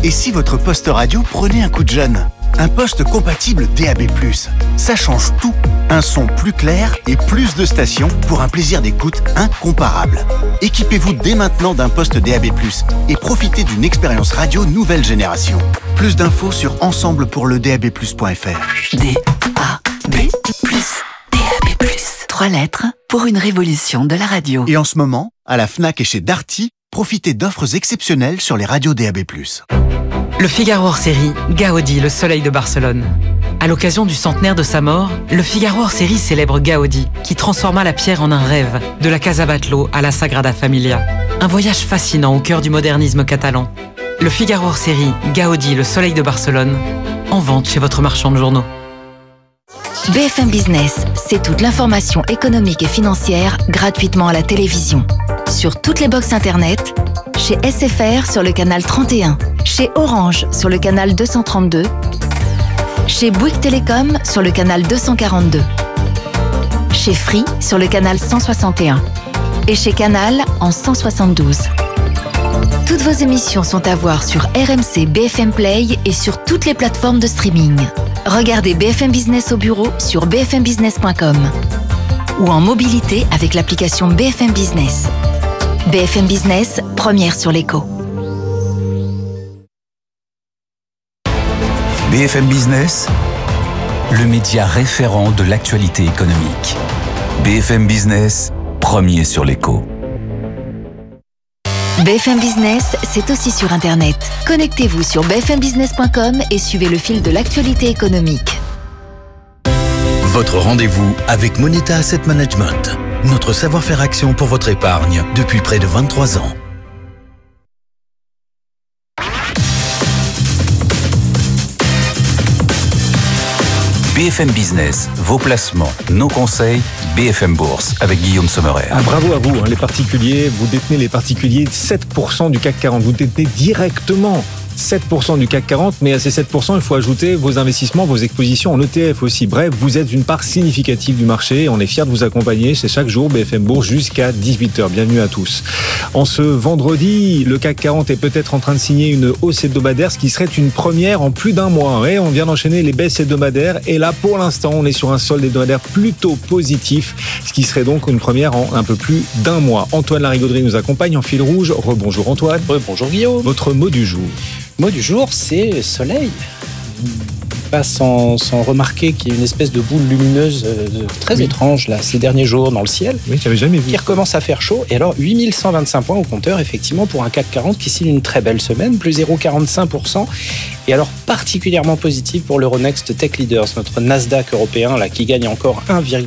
Et si votre poste radio prenait un coup de jeune ? Un poste compatible DAB+. Ça change tout. Un son plus clair et plus de stations pour un plaisir d'écoute incomparable. Équipez-vous dès maintenant d'un poste DAB+, et profitez d'une expérience radio nouvelle génération. Plus d'infos sur ensemblepourledab+.fr. DAB+. DAB+. 3 lettres pour une révolution de la radio. Et en ce moment, à la Fnac et chez Darty, profitez d'offres exceptionnelles sur les radios DAB+. Le Figaro hors-série, Gaudi, le soleil de Barcelone. À l'occasion du centenaire de sa mort, le Figaro hors-série célèbre Gaudi, qui transforma la pierre en un rêve, de la Casa Batlló à la Sagrada Familia. Un voyage fascinant au cœur du modernisme catalan. Le Figaro hors-série, Gaudi, le soleil de Barcelone, en vente chez votre marchand de journaux. BFM Business, c'est toute l'information économique et financière gratuitement à la télévision. Sur toutes les box internet, chez SFR sur le canal 31, chez Orange sur le canal 232, chez Bouygues Télécom sur le canal 242, chez Free sur le canal 161 et chez Canal en 172. Toutes vos émissions sont à voir sur RMC BFM Play et sur toutes les plateformes de streaming. Regardez BFM Business au bureau sur bfmbusiness.com ou en mobilité avec l'application BFM Business. BFM Business, première sur l'écho. BFM Business, le média référent de l'actualité économique. BFM Business, premier sur l'écho. BFM Business, c'est aussi sur Internet. Connectez-vous sur bfmbusiness.com et suivez le fil de l'actualité économique. Votre rendez-vous avec Moneta Asset Management. Notre savoir-faire action pour votre épargne depuis près de 23 ans. BFM Business, vos placements, nos conseils, BFM Bourse avec Guillaume Sommerer. Bravo à vous, les particuliers. Vous détenez les particuliers 7% du CAC 40. Vous détenez directement 7% du CAC 40, mais à ces 7%, il faut ajouter vos investissements, vos expositions en ETF aussi. Bref, vous êtes une part significative du marché. On est fiers de vous accompagner. C'est chaque jour BFM Bourse jusqu'à 18h. Bienvenue à tous. En ce vendredi, le CAC 40 est peut-être en train de signer une hausse hebdomadaire, ce qui serait une première en plus d'un mois. Ouais, on vient d'enchaîner les baisses hebdomadaires et là, pour l'instant, on est sur un solde hebdomadaire plutôt positif, ce qui serait donc une première en un peu plus d'un mois. Antoine Larigauderie nous accompagne en fil rouge. Rebonjour Antoine. Rebonjour Guillaume. Votre mot du jour. Le mot du jour, c'est soleil. Pas sans remarquer qu'il y a une espèce de boule lumineuse très étrange là, ces derniers jours dans le ciel. Oui, j'avais jamais vu. Qui recommence à faire chaud. Et alors, 8125 points au compteur, effectivement, pour un CAC 40 qui signe une très belle semaine, plus 0,45%. Et alors, particulièrement positif pour l'Euronext Tech Leaders, notre Nasdaq européen, là, qui gagne encore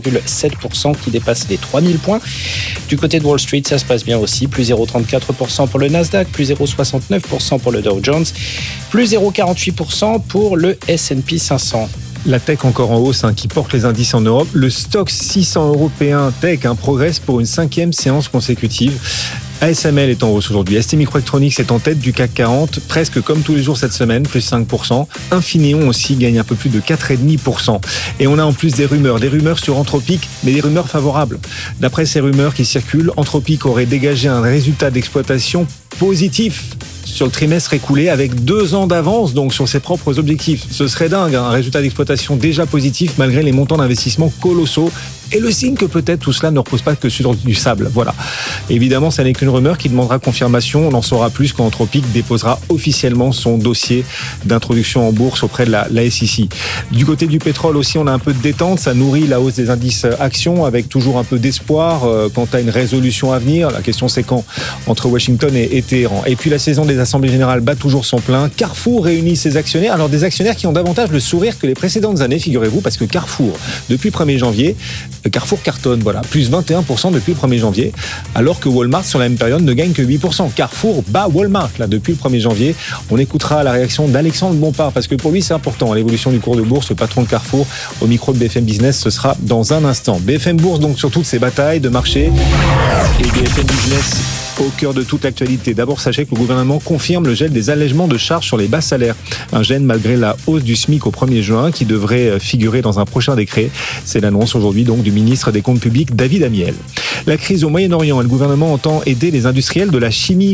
1,7%, qui dépasse les 3000 points. Du côté de Wall Street, ça se passe bien aussi, plus 0,34% pour le Nasdaq, plus 0,69% pour le Dow Jones, plus 0,48% pour le S&P 500. La tech encore en hausse qui porte les indices en Europe. Le Stoxx 600 européen tech progresse pour une 5e séance consécutive. ASML est en hausse aujourd'hui. ST Microelectronics est en tête du CAC 40, presque comme tous les jours cette semaine, plus 5%. Infineon aussi gagne un peu plus de 4,5%. Et on a en plus des rumeurs sur Anthropic, mais des rumeurs favorables. D'après ces rumeurs qui circulent, Anthropic aurait dégagé un résultat d'exploitation positif sur le trimestre écoulé avec 2 ans d'avance donc sur ses propres objectifs. Ce serait dingue, un résultat d'exploitation déjà positif malgré les montants d'investissement colossaux. Et le signe que peut-être tout cela ne repose pas que sur du sable. Voilà. Évidemment, ça n'est qu'une rumeur qui demandera confirmation. On en saura plus quand Anthropic déposera officiellement son dossier d'introduction en bourse auprès de la SEC. Du côté du pétrole aussi, on a un peu de détente. Ça nourrit la hausse des indices actions avec toujours un peu d'espoir quant à une résolution à venir. La question, c'est quand entre Washington et Téhéran. Et puis la saison des assemblées générales bat toujours son plein. Carrefour réunit ses actionnaires. Alors des actionnaires qui ont davantage le sourire que les précédentes années, figurez-vous, parce que Carrefour, depuis le 1er janvier, Carrefour cartonne, voilà, plus 21% depuis le 1er janvier, alors que Walmart, sur la même période, ne gagne que 8%. Carrefour bat Walmart, là, depuis le 1er janvier. On écoutera la réaction d'Alexandre Bompard, parce que pour lui, c'est important, l'évolution du cours de bourse, le patron de Carrefour, au micro de BFM Business, ce sera dans un instant. BFM Bourse, donc, sur toutes ces batailles de marché, et BFM Business au cœur de toute l'actualité. D'abord, sachez que le gouvernement confirme le gel des allègements de charges sur les bas salaires. Un gel malgré la hausse du SMIC au 1er juin qui devrait figurer dans un prochain décret. C'est l'annonce aujourd'hui donc du ministre des Comptes publics, David Amiel. La crise au Moyen-Orient, le gouvernement entend aider les industriels de la chimie.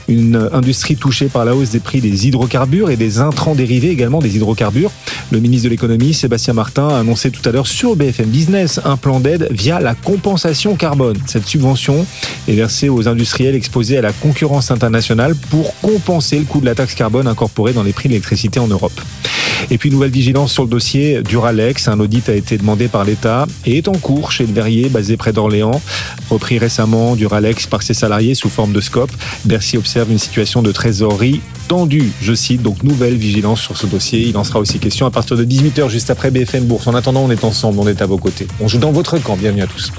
Une industrie touchée par la hausse des prix des hydrocarbures et des intrants dérivés également des hydrocarbures. Le ministre de l'économie, Sébastien Martin, a annoncé tout à l'heure sur BFM Business un plan d'aide via la compensation carbone. Cette subvention est versée aux industriels exposés à la concurrence internationale pour compenser le coût de la taxe carbone incorporée dans les prix de l'électricité en Europe. Et puis, nouvelle vigilance sur le dossier Duralex. Un audit a été demandé par l'État et est en cours chez le verrier basé près d'Orléans. Repris récemment, Duralex par ses salariés sous forme de SCOP. Bercy observe une situation de trésorerie tendue, je cite. Donc, nouvelle vigilance sur ce dossier. Il en sera aussi question à partir de 18h, juste après BFM Bourse. En attendant, on est ensemble, on est à vos côtés. On joue dans votre camp. Bienvenue à tous.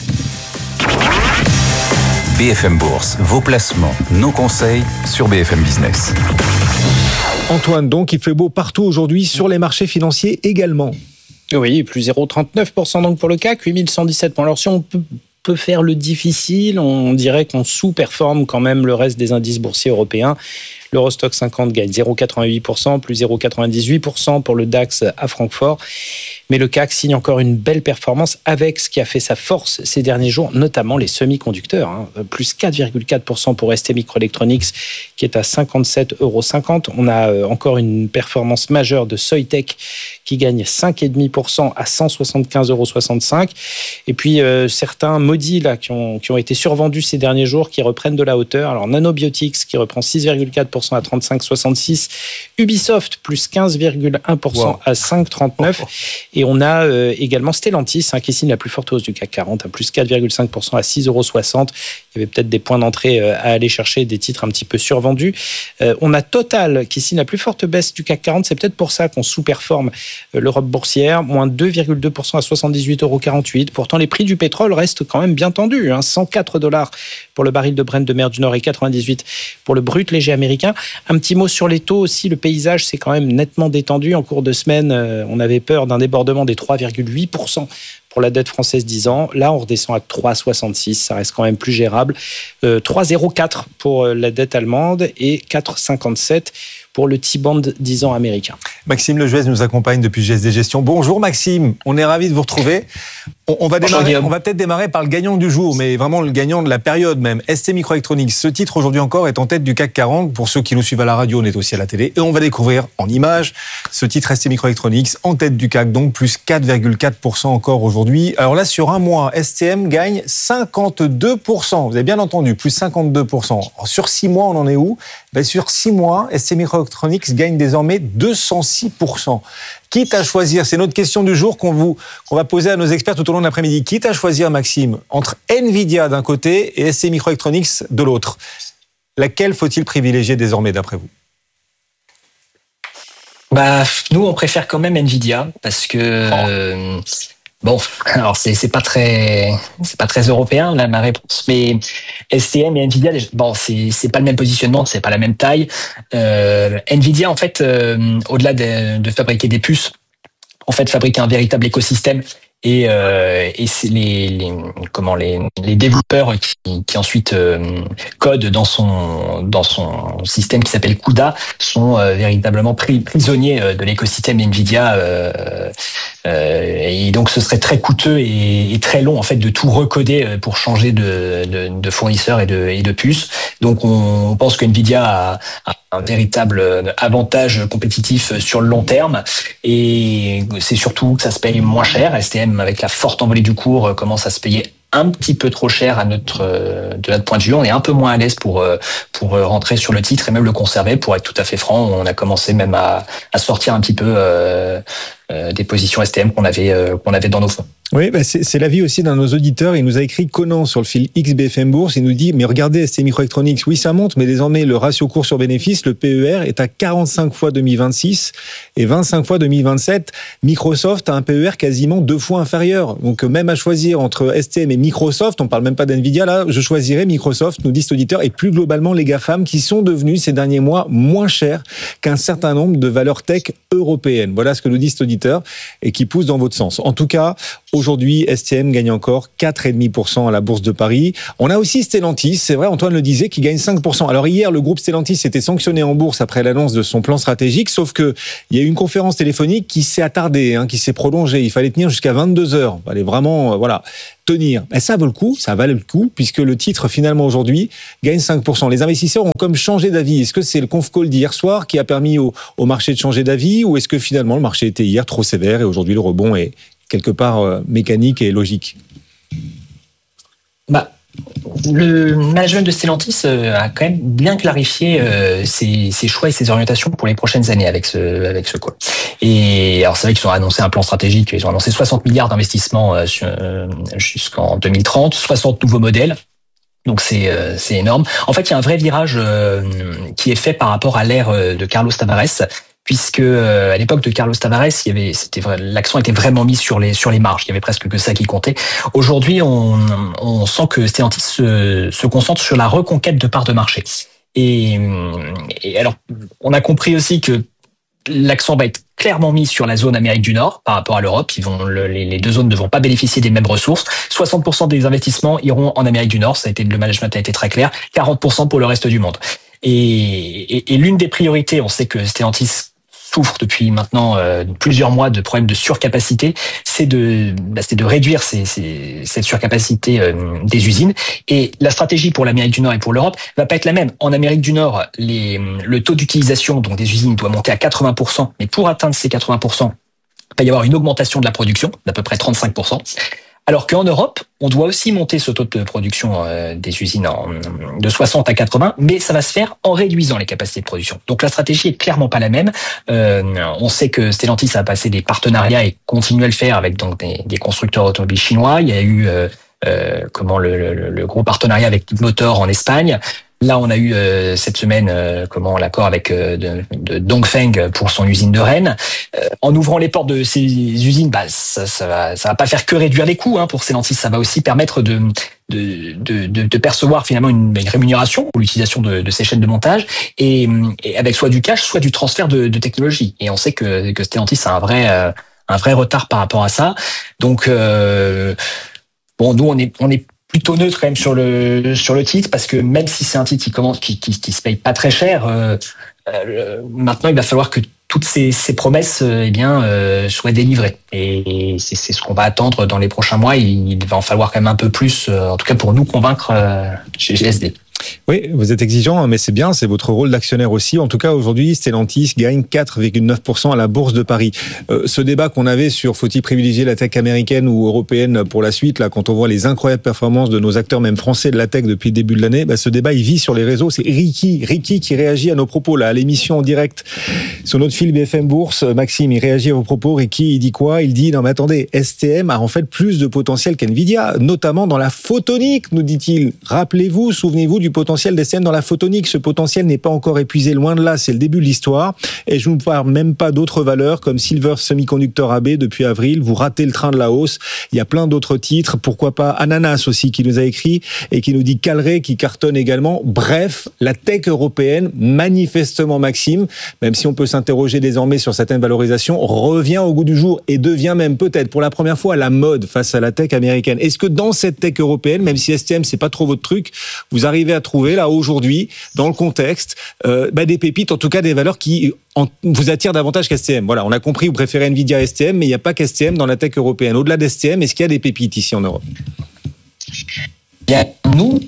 BFM Bourse, vos placements, nos conseils sur BFM Business. Antoine, donc, il fait beau partout aujourd'hui sur les marchés financiers également. Oui, plus 0,39% donc pour le CAC, 8117 points. Alors si on peut faire le difficile, on dirait qu'on sous-performe quand même le reste des indices boursiers européens. L'Eurostoxx 50 gagne 0,88%, plus 0,98% pour le DAX à Francfort. Mais le CAC signe encore une belle performance avec ce qui a fait sa force ces derniers jours, notamment les semi-conducteurs. Plus 4,4% pour STMicroelectronics qui est à 57,50 €. On a encore une performance majeure de Soitec qui gagne 5,5% à 175,65 €. Et puis certains maudits là, qui ont été survendus ces derniers jours qui reprennent de la hauteur. Alors Nanobiotics qui reprend 6,4% à 35,66. Ubisoft plus 15,1% à 5,39. Et on a également Stellantis qui signe la plus forte hausse du CAC 40 à plus 4,5% à 6,60 €. Il y avait peut-être des points d'entrée à aller chercher, des titres un petit peu survendus. On a Total qui signe la plus forte baisse du CAC 40. C'est peut-être pour ça qu'on sous-performe l'Europe boursière. Moins 2,2% à 78,48 €. Pourtant, les prix du pétrole restent quand même bien tendus. 104 $ pour le baril de Brent de mer du Nord et 98 pour le brut léger américain. Un petit mot sur les taux aussi. Le paysage s'est quand même nettement détendu. En cours de semaine, on avait peur d'un débordement des 3,8% pour la dette française 10 ans. Là, on redescend à 3,66. Ça reste quand même plus gérable. 3,04 pour la dette allemande et 4,57 pour le T-bond 10 ans américain. Maxime Lejuez nous accompagne depuis GSD Gestion. Bonjour Maxime, on est ravis de vous retrouver. On va peut-être démarrer par le gagnant du jour, mais vraiment le gagnant de la période même. STMicroelectronics, ce titre aujourd'hui encore est en tête du CAC 40. Pour ceux qui nous suivent à la radio, on est aussi à la télé. Et on va découvrir en images ce titre STMicroelectronics en tête du CAC, donc plus 4,4% encore aujourd'hui. Alors là, sur un mois, STM gagne 52%. Vous avez bien entendu, plus 52%. Alors, sur 6 mois, on en est où ? Sur 6 mois, STMicroelectronics gagne désormais 206%. Quitte à choisir, c'est notre question du jour qu'on va poser à nos experts tout au long de l'après-midi. Quitte à choisir, Maxime, entre Nvidia d'un côté et STMicroelectronics de l'autre, laquelle faut-il privilégier désormais d'après vous ? Nous, on préfère quand même Nvidia parce que bon, alors c'est pas très européen là ma réponse, mais STM et Nvidia, bon c'est pas le même positionnement, c'est pas la même taille. Nvidia en fait, au-delà de fabriquer des puces, en fait fabrique un véritable écosystème. Et c'est les développeurs qui ensuite codent dans son système qui s'appelle CUDA sont véritablement prisonniers de l'écosystème Nvidia, et donc ce serait très coûteux et très long en fait de tout recoder pour changer de fournisseur et de puces. Donc on pense que Nvidia a un véritable avantage compétitif sur le long terme, et c'est surtout que ça se paye moins cher. STM, avec la forte envolée du cours, commence à se payer un petit peu trop cher de notre point de vue. On est un peu moins à l'aise pour rentrer sur le titre et même le conserver. Pour être tout à fait franc, on a commencé même à sortir un petit peu des positions STM qu'on avait dans nos fonds. Oui, c'est l'avis aussi d'un de nos auditeurs. Il nous a écrit Conan sur le fil XBFM Bourse. Il nous dit, mais regardez, STMicroelectronics, oui, ça monte, mais désormais, le ratio cours sur bénéfice, le PER, est à 45 fois 2026 et 25 fois 2027. Microsoft a un PER quasiment 2 fois inférieur. Donc, même à choisir entre STM et Microsoft, on parle même pas d'Nvidia, là, je choisirais Microsoft, nous dit cet auditeur, et plus globalement les GAFAM qui sont devenus ces derniers mois moins chers qu'un certain nombre de valeurs tech européennes. Voilà ce que nous dit cet auditeur. compétiteurs et qui poussent dans votre sens. En tout cas, aujourd'hui, STM gagne encore 4,5% à la Bourse de Paris. On a aussi Stellantis, c'est vrai, Antoine le disait, qui gagne 5%. Alors hier, le groupe Stellantis était sanctionné en bourse après l'annonce de son plan stratégique, sauf que il y a eu une conférence téléphonique qui s'est attardée, qui s'est prolongée. Il fallait tenir jusqu'à 22h. Il fallait vraiment, tenir. Et ça vaut le coup, ça valait le coup, puisque le titre, finalement, aujourd'hui, gagne 5%. Les investisseurs ont comme changé d'avis. Est-ce que c'est le conf call d'hier soir qui a permis au marché de changer d'avis, ou est-ce que finalement, le marché était hier trop sévère et aujourd'hui, le rebond est quelque part mécanique et logique? Le management de Stellantis a quand même bien clarifié ses choix et ses orientations pour les prochaines années avec ce call. Et alors c'est vrai qu'ils ont annoncé un plan stratégique, ils ont annoncé 60 milliards d'investissements jusqu'en 2030, 60 nouveaux modèles. Donc c'est énorme. En fait, il y a un vrai virage qui est fait par rapport à l'ère de Carlos Tavares, puisque à l'époque de Carlos Tavares, l'accent était vraiment mis sur les marges. Il y avait presque que ça qui comptait. Aujourd'hui, on sent que Stellantis se concentre sur la reconquête de parts de marché. Et alors, on a compris aussi que l'accent va être clairement mis sur la zone Amérique du Nord par rapport à l'Europe. Les deux zones ne vont pas bénéficier des mêmes ressources. 60% des investissements iront en Amérique du Nord. Le management a été très clair. 40% pour le reste du monde. Et l'une des priorités, on sait que Stellantis souffre depuis maintenant plusieurs mois de problèmes de surcapacité, c'est de réduire cette surcapacité des usines. Et la stratégie pour l'Amérique du Nord et pour l'Europe va pas être la même. En Amérique du Nord, le taux d'utilisation donc des usines doit monter à 80%, mais pour atteindre ces 80%, il va y avoir une augmentation de la production d'à peu près 35%. Alors qu'en Europe, on doit aussi monter ce taux de production des usines de 60 à 80, mais ça va se faire en réduisant les capacités de production. Donc la stratégie est clairement pas la même. On sait que Stellantis a passé des partenariats et continue à le faire avec donc des constructeurs automobiles chinois. Il y a eu le gros partenariat avec Motor en Espagne. Là, on a eu cette semaine l'accord avec de Dongfeng pour son usine de Rennes. En ouvrant les portes de ces usines, ça va pas faire que réduire les coûts pour Stellantis. Ça va aussi permettre de percevoir finalement une rémunération pour l'utilisation de ces chaînes de montage et avec soit du cash, soit du transfert de technologie. Et on sait que Stellantis a un vrai retard par rapport à ça. Donc nous on est plutôt neutre quand même sur le titre, parce que même si c'est un titre qui se paye pas très cher, maintenant il va falloir que toutes ces promesses soient délivrées, et c'est ce qu'on va attendre dans les prochains mois. Il va en falloir quand même un peu plus, en tout cas pour nous convaincre chez GSD. Oui, vous êtes exigeant, mais c'est bien, c'est votre rôle d'actionnaire aussi. En tout cas, aujourd'hui, Stellantis gagne 4,9% à la Bourse de Paris. Ce débat qu'on avait sur faut-il privilégier la tech américaine ou européenne pour la suite, là, quand on voit les incroyables performances de nos acteurs, même français, de la tech depuis le début de l'année, ce débat, il vit sur les réseaux. C'est Ricky qui réagit à nos propos, là, à l'émission en direct sur notre fil BFM Bourse. Maxime, il réagit à vos propos. Ricky, il dit quoi? Il dit, non, mais attendez, STM a en fait plus de potentiel qu'NVIDIA, notamment dans la photonique, nous dit-il. Rappelez-vous, souvenez-vous du potentiel d'STM dans la photonique. Ce potentiel n'est pas encore épuisé, loin de là, c'est le début de l'histoire. Et je ne vous parle même pas d'autres valeurs comme Silver Semiconductor AB depuis avril. Vous ratez le train de la hausse. Il y a plein d'autres titres. Pourquoi pas Ananas aussi, qui nous a écrit et qui nous dit Calray qui cartonne également. Bref, la tech européenne, manifestement, Maxime, même si on peut s'interroger désormais sur certaines valorisations, revient au goût du jour et devient même peut-être pour la première fois à la mode face à la tech américaine. Est-ce que dans cette tech européenne, même si STM c'est pas trop votre truc, vous arrivez à trouver là aujourd'hui, dans le contexte, des pépites, en tout cas des valeurs qui vous attirent davantage qu'STM? Voilà, on a compris, vous préférez Nvidia à STM, mais il n'y a pas qu'STM dans la tech européenne. Au-delà d'STM, est-ce qu'il y a des pépites ici en Europe? Bien, nous,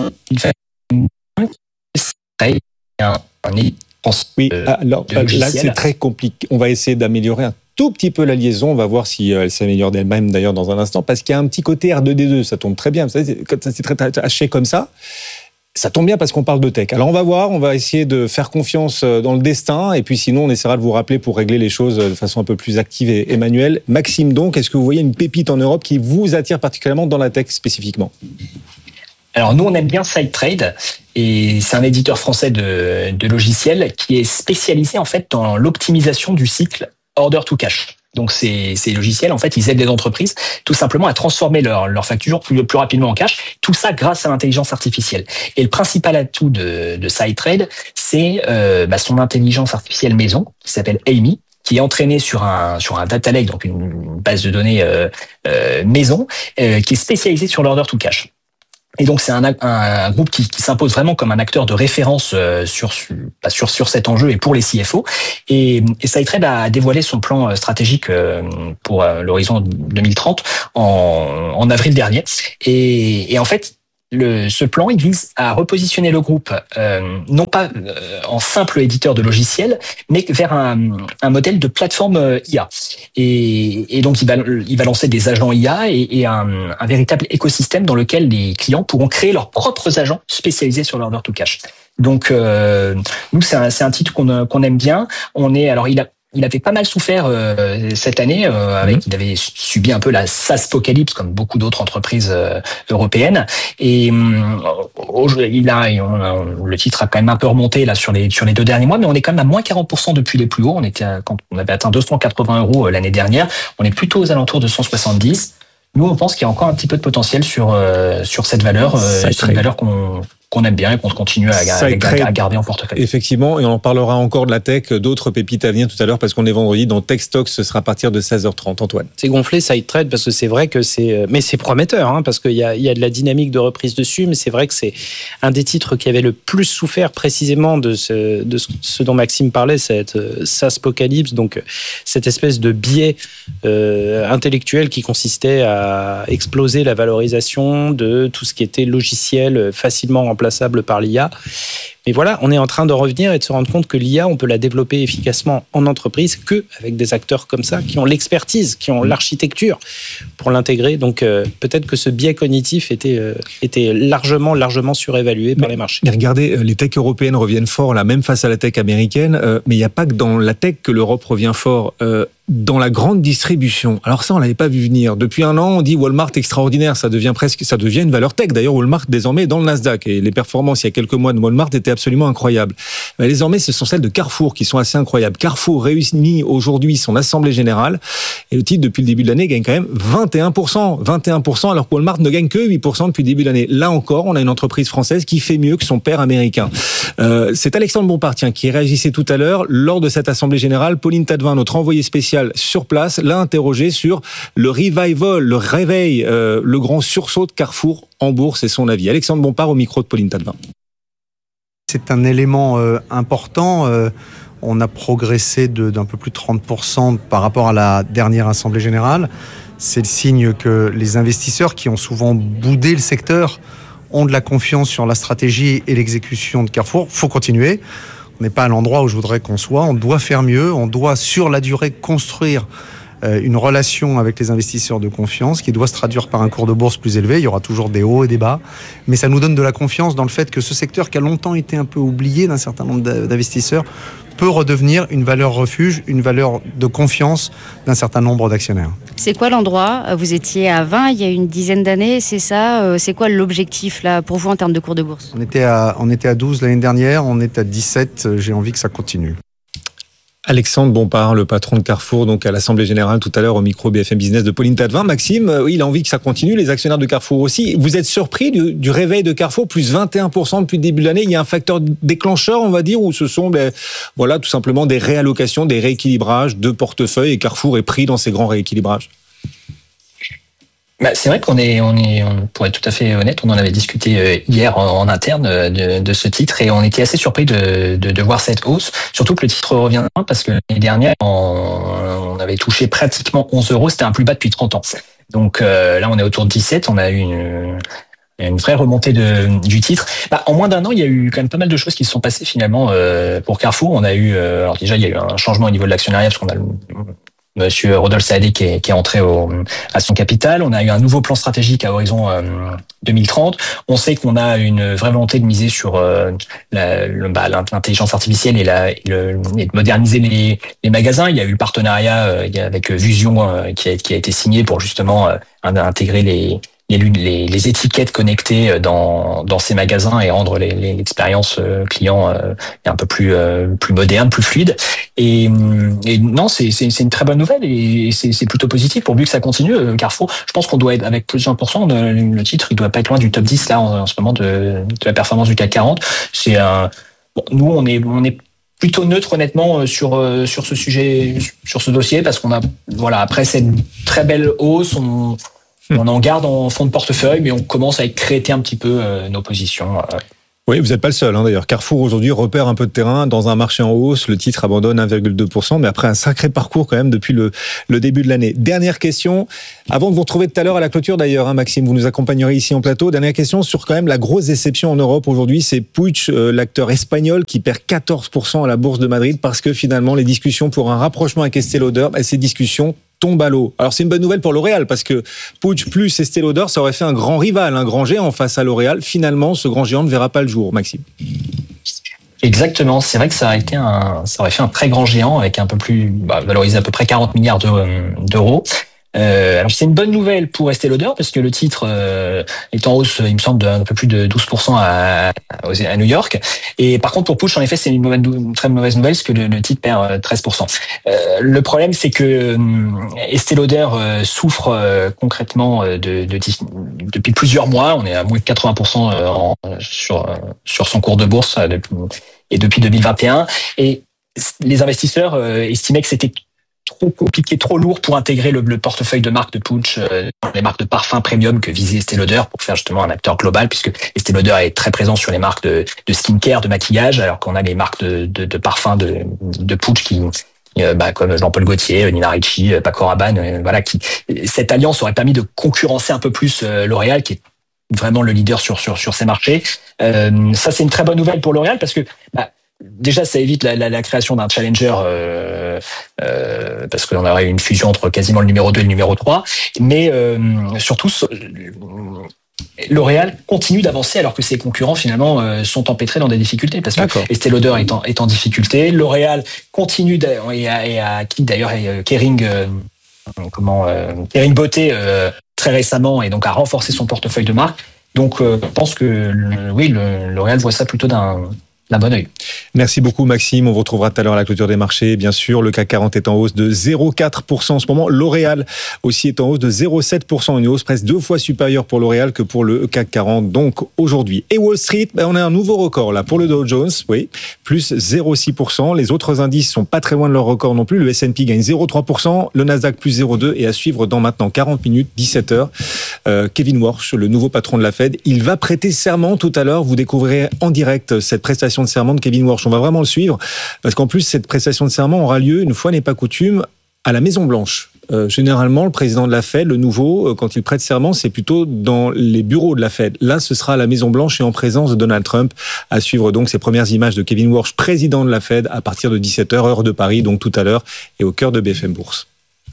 oui, alors là c'est très compliqué. On va essayer d'améliorer un tout petit peu la liaison. On va voir si elle s'améliore d'elle-même d'ailleurs dans un instant, parce qu'il y a un petit côté R2D2. Ça tombe très bien. Vous savez, quand c'est très haché comme ça, ça tombe bien parce qu'on parle de tech. Alors on va voir, on va essayer de faire confiance dans le destin, et puis sinon on essaiera de vous rappeler pour régler les choses de façon un peu plus active et manuelle. Maxime, donc, est-ce que vous voyez une pépite en Europe qui vous attire particulièrement dans la tech spécifiquement? Alors nous, on aime bien SideTrade, et c'est un éditeur français de logiciels qui est spécialisé en fait dans l'optimisation du cycle order to cash. Donc ces logiciels, en fait, ils aident les entreprises tout simplement à transformer leur facture plus rapidement en cash. Tout ça grâce à l'intelligence artificielle. Et le principal atout de SideTrade, c'est son intelligence artificielle maison qui s'appelle Amy, qui est entraîné sur un data lake, donc une base de données maison, qui est spécialisée sur l'order to cash. Et donc c'est un groupe qui s'impose vraiment comme un acteur de référence sur cet enjeu et pour les CFO. Et SideTrade a dévoilé son plan stratégique pour l'horizon 2030 en avril dernier. Et en fait, ce plan, il vise à repositionner le groupe, non pas en simple éditeur de logiciels, mais vers un modèle de plateforme IA. Et donc, il va lancer des agents IA et un véritable écosystème dans lequel les clients pourront créer leurs propres agents spécialisés sur l'order to cash. Donc, nous, c'est un titre qu'on aime bien. Il avait pas mal souffert cette année, il avait subi un peu la SaaSpocalypse comme beaucoup d'autres entreprises européennes. Et le titre a quand même un peu remonté là sur les 2 derniers mois, mais on est quand même à moins 40% depuis les plus hauts. Quand on avait atteint 280 € l'année dernière, on est plutôt aux alentours de 170. Nous, on pense qu'il y a encore un petit peu de potentiel sur cette valeur. C'est une valeur qu'on aime bien et qu'on continue à garder en portefeuille. Effectivement, et on en parlera encore de la tech, d'autres pépites à venir tout à l'heure, parce qu'on est vendredi dans Tech Stocks, ce sera à partir de 16h30. Antoine. C'est gonflé SideTrade, parce que c'est vrai que mais c'est prometteur, parce qu'il y a de la dynamique de reprise dessus, mais c'est vrai que c'est un des titres qui avait le plus souffert précisément de ce dont Maxime parlait, cette SaaSpocalypse, donc cette espèce de biais intellectuel qui consistait à exploser la valorisation de tout ce qui était logiciel facilement remplaçable par l'IA. Mais voilà, on est en train de revenir et de se rendre compte que l'IA, on peut la développer efficacement en entreprise qu'avec des acteurs comme ça, qui ont l'expertise, qui ont l'architecture pour l'intégrer. Donc peut-être que ce biais cognitif était largement surévalué par les marchés. Mais regardez, les techs européennes reviennent fort, là, même face à la tech américaine, mais il n'y a pas que dans la tech que l'Europe revient fort. Dans la grande distribution. Alors ça, on l'avait pas vu venir. Depuis un an, on dit Walmart extraordinaire. Ça devient une valeur tech. D'ailleurs, Walmart désormais est dans le Nasdaq. Et les performances il y a quelques mois de Walmart étaient absolument incroyables. Mais désormais, ce sont celles de Carrefour qui sont assez incroyables. Carrefour réunit aujourd'hui son assemblée générale. Et le titre, depuis le début de l'année, gagne quand même 21%. 21%, alors que Walmart ne gagne que 8% depuis le début de l'année. Là encore, on a une entreprise française qui fait mieux que son père américain. C'est Alexandre Bompard, qui réagissait tout à l'heure lors de cette assemblée générale. Pauline Tadevin, notre envoyée spéciale sur place, l'a interrogé sur le revival, le réveil, le grand sursaut de Carrefour en bourse et son avis. Alexandre Bompard au micro de Pauline Tadevin. C'est un élément important. On a progressé d'un peu plus de 30% par rapport à la dernière assemblée générale. C'est le signe que les investisseurs qui ont souvent boudé le secteur ont de la confiance sur la stratégie et l'exécution de Carrefour. Il faut continuer. On n'est pas à l'endroit où je voudrais qu'on soit. On doit faire mieux. On doit, sur la durée, construire une relation avec les investisseurs de confiance qui doit se traduire par un cours de bourse plus élevé. Il y aura toujours des hauts et des bas. Mais ça nous donne de la confiance dans le fait que ce secteur qui a longtemps été un peu oublié d'un certain nombre d'investisseurs peut redevenir une valeur refuge, une valeur de confiance d'un certain nombre d'actionnaires. C'est quoi l'endroit ? Vous étiez à 20 il y a une dizaine d'années, c'est ça ? C'est quoi l'objectif là pour vous en termes de cours de bourse ? On était à 12 l'année dernière, on est à 17, j'ai envie que ça continue. Alexandre Bompard, le patron de Carrefour, donc à l'Assemblée Générale tout à l'heure au micro BFM Business de Pauline Tadevin. Maxime, oui, il a envie que ça continue, les actionnaires de Carrefour aussi. Vous êtes surpris du réveil de Carrefour, plus 21% depuis le début de l'année. Il y a un facteur déclencheur, on va dire, ou ce sont tout simplement des réallocations, des rééquilibrages de portefeuille et Carrefour est pris dans ces grands rééquilibrages? C'est vrai qu'on pour être tout à fait honnête, on en avait discuté hier en interne de ce titre et on était assez surpris de voir cette hausse. Surtout que le titre revient parce que l'année dernière, on avait touché pratiquement 11 €. C'était un plus bas depuis 30 ans. Donc là, on est autour de 17. On a eu une vraie remontée du titre. En moins d'un an, il y a eu quand même pas mal de choses qui se sont passées finalement pour Carrefour. On a eu, alors déjà, il y a eu un changement au niveau de l'actionnariat parce qu'on a Monsieur Rodolphe Saadé qui est entré à son capital. On a eu un nouveau plan stratégique à horizon 2030. On sait qu'on a une vraie volonté de miser sur l'intelligence artificielle et de moderniser les magasins. Il y a eu le partenariat avec Vusion qui a été signé pour justement intégrer les étiquettes connectées dans ces magasins et rendre l'expérience client un peu plus moderne, plus fluide. Et non, c'est une très bonne nouvelle et c'est plutôt positif pourvu que ça continue. Carrefour, je pense qu'on doit être avec plus de 1%. Le titre, il doit pas être loin du top 10 là en ce moment de la performance du CAC 40. Nous, on est plutôt neutre honnêtement sur ce sujet, sur ce dossier, parce qu'on a après cette très belle hausse, on en garde en fond de portefeuille, mais on commence à écrêter un petit peu nos positions. Oui, vous n'êtes pas le seul d'ailleurs. Carrefour aujourd'hui repère un peu de terrain dans un marché en hausse. Le titre abandonne 1,2%, mais après un sacré parcours quand même depuis le début de l'année. Dernière question, avant de vous retrouver tout à l'heure à la clôture d'ailleurs, Maxime, vous nous accompagnerez ici en plateau. Dernière question sur quand même la grosse déception en Europe aujourd'hui, c'est Puig, l'acteur espagnol, qui perd 14% à la Bourse de Madrid parce que finalement les discussions pour un rapprochement avec Estée Lauder, ces discussions tombe à l'eau. Alors c'est une bonne nouvelle pour L'Oréal parce que Puig plus Estée Lauder, ça aurait fait un grand rival, un grand géant face à L'Oréal. Finalement, ce grand géant ne verra pas le jour, Maxime. Exactement, c'est vrai que ça aurait fait un très grand géant avec un peu plus valorisé à peu près 40 milliards d'euros. Alors c'est une bonne nouvelle pour Estée Lauder parce que le titre est en hausse, il me semble, d'un peu plus de 12% à New York. Et par contre pour Puig, en effet, c'est une très mauvaise nouvelle parce que le titre perd 13%. Le problème, c'est que Estée Lauder souffre concrètement depuis plusieurs mois. On est à moins de 80% sur son cours de bourse depuis 2021. Et les investisseurs estimaient que c'était trop compliqué, trop lourd pour intégrer le portefeuille de marques de Puig, les marques de parfums premium que visait Estée Lauder pour faire justement un acteur global, puisque Estée Lauder est très présent sur les marques de skincare, de maquillage, alors qu'on a les marques de parfums de Puig qui comme Jean-Paul Gaultier, Nina Ricci, Paco Rabanne, cette alliance aurait permis de concurrencer un peu plus L'Oréal, qui est vraiment le leader sur ces marchés. Ça, c'est une très bonne nouvelle pour L'Oréal parce que déjà, ça évite la création d'un challenger parce qu'on aurait une fusion entre quasiment le numéro 2 et le numéro 3. Mais surtout, L'Oréal continue d'avancer alors que ses concurrents finalement sont empêtrés dans des difficultés parce que Estée Lauder est en difficulté. L'Oréal continue et a acquis d'ailleurs Kering Beauté très récemment et donc a renforcé son portefeuille de marque. Donc je pense que L'Oréal voit ça plutôt d'un bon œil. Merci beaucoup Maxime, on vous retrouvera tout à l'heure à la clôture des marchés. Bien sûr, le CAC 40 est en hausse de 0,4% en ce moment. L'Oréal aussi est en hausse de 0,7%, une hausse presque 2 fois supérieure pour L'Oréal que pour le CAC 40. Donc aujourd'hui. Et Wall Street, on a un nouveau record là pour le Dow Jones, plus 0,6%. Les autres indices sont pas très loin de leur record non plus. Le S&P gagne 0,3%, le Nasdaq plus 0,2% et à suivre dans maintenant 40 minutes, 17h. Kevin Warsh, le nouveau patron de la Fed, il va prêter serment tout à l'heure. Vous découvrirez en direct cette prestation de serment de Kevin Warsh. On va vraiment le suivre parce qu'en plus cette prestation de serment aura lieu, une fois n'est pas coutume, à la Maison Blanche. Généralement, le président de la Fed, le nouveau, quand il prête serment, c'est plutôt dans les bureaux de la Fed. Là, ce sera à la Maison Blanche et en présence de Donald Trump. À suivre donc ces premières images de Kevin Warsh, président de la Fed, à partir de 17h, heure de Paris, donc tout à l'heure, et au cœur de BFM Bourse.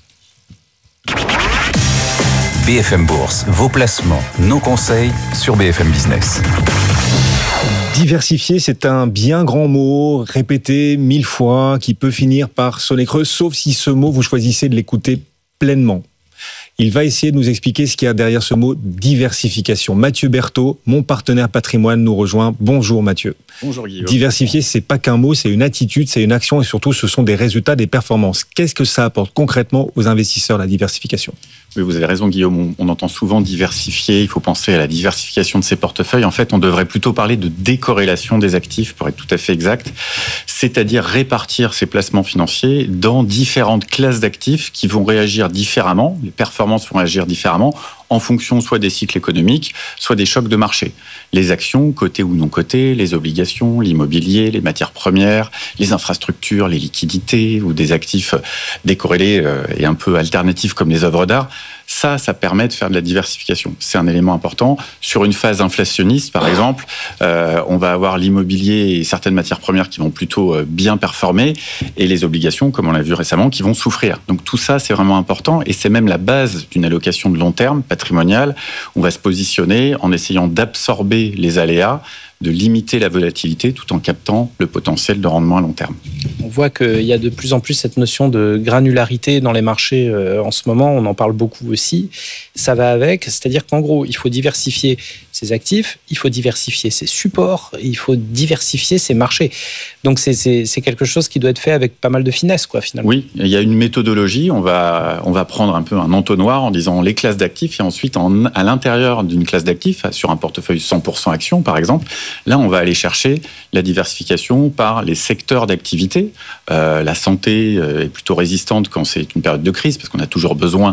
BFM Bourse, vos placements, nos conseils sur BFM Business. Diversifier, c'est un bien grand mot, répété 1000 fois, qui peut finir par sonner creux, sauf si ce mot, vous choisissez de l'écouter pleinement. Il va essayer de nous expliquer ce qu'il y a derrière ce mot diversification. Mathieu Berthaud, mon partenaire patrimoine, nous rejoint. Bonjour Mathieu. Bonjour Guillaume. Diversifier, c'est pas qu'un mot, c'est une attitude, c'est une action et surtout ce sont des résultats, des performances. Qu'est-ce que ça apporte concrètement aux investisseurs, la diversification ? Oui, vous avez raison Guillaume, on entend souvent diversifier, il faut penser à la diversification de ses portefeuilles. En fait, on devrait plutôt parler de décorrélation des actifs, pour être tout à fait exact, c'est-à-dire répartir ses placements financiers dans différentes classes d'actifs qui vont réagir différemment, les performances vont réagir différemment en fonction soit des cycles économiques, soit des chocs de marché. Les actions, cotées ou non cotées, les obligations, l'immobilier, les matières premières, les infrastructures, les liquidités ou des actifs décorrélés et un peu alternatifs comme les œuvres d'art, ça permet de faire de la diversification. C'est un élément important. Sur une phase inflationniste, par exemple, on va avoir l'immobilier et certaines matières premières qui vont plutôt bien performer et les obligations, comme on l'a vu récemment, qui vont souffrir. Donc tout ça, c'est vraiment important et c'est même la base d'une allocation de long terme, patrimoniale. On va se positionner en essayant d'absorber les aléas, de limiter la volatilité tout en captant le potentiel de rendement à long terme. On voit qu'il y a de plus en plus cette notion de granularité dans les marchés en ce moment. On en parle beaucoup aussi. Ça va avec, c'est-à-dire qu'en gros, il faut diversifier ses actifs, il faut diversifier ses supports, il faut diversifier ses marchés. Donc c'est quelque chose qui doit être fait avec pas mal de finesse, quoi, finalement. Oui, il y a une méthodologie. On va prendre un peu un entonnoir en disant les classes d'actifs et ensuite à l'intérieur d'une classe d'actifs, sur un portefeuille 100% actions par exemple, là on va aller chercher la diversification par les secteurs d'activité. La santé est plutôt résistante quand c'est une période de crise parce qu'on a toujours besoin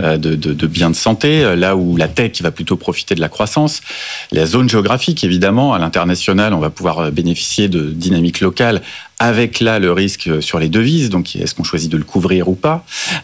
de biens de santé, là où la tech va plutôt profiter de la croissance. La zone géographique, évidemment, à l'international, on va pouvoir bénéficier de dynamiques locales avec là le risque sur les devises, donc est-ce qu'on choisit de le couvrir ou pas.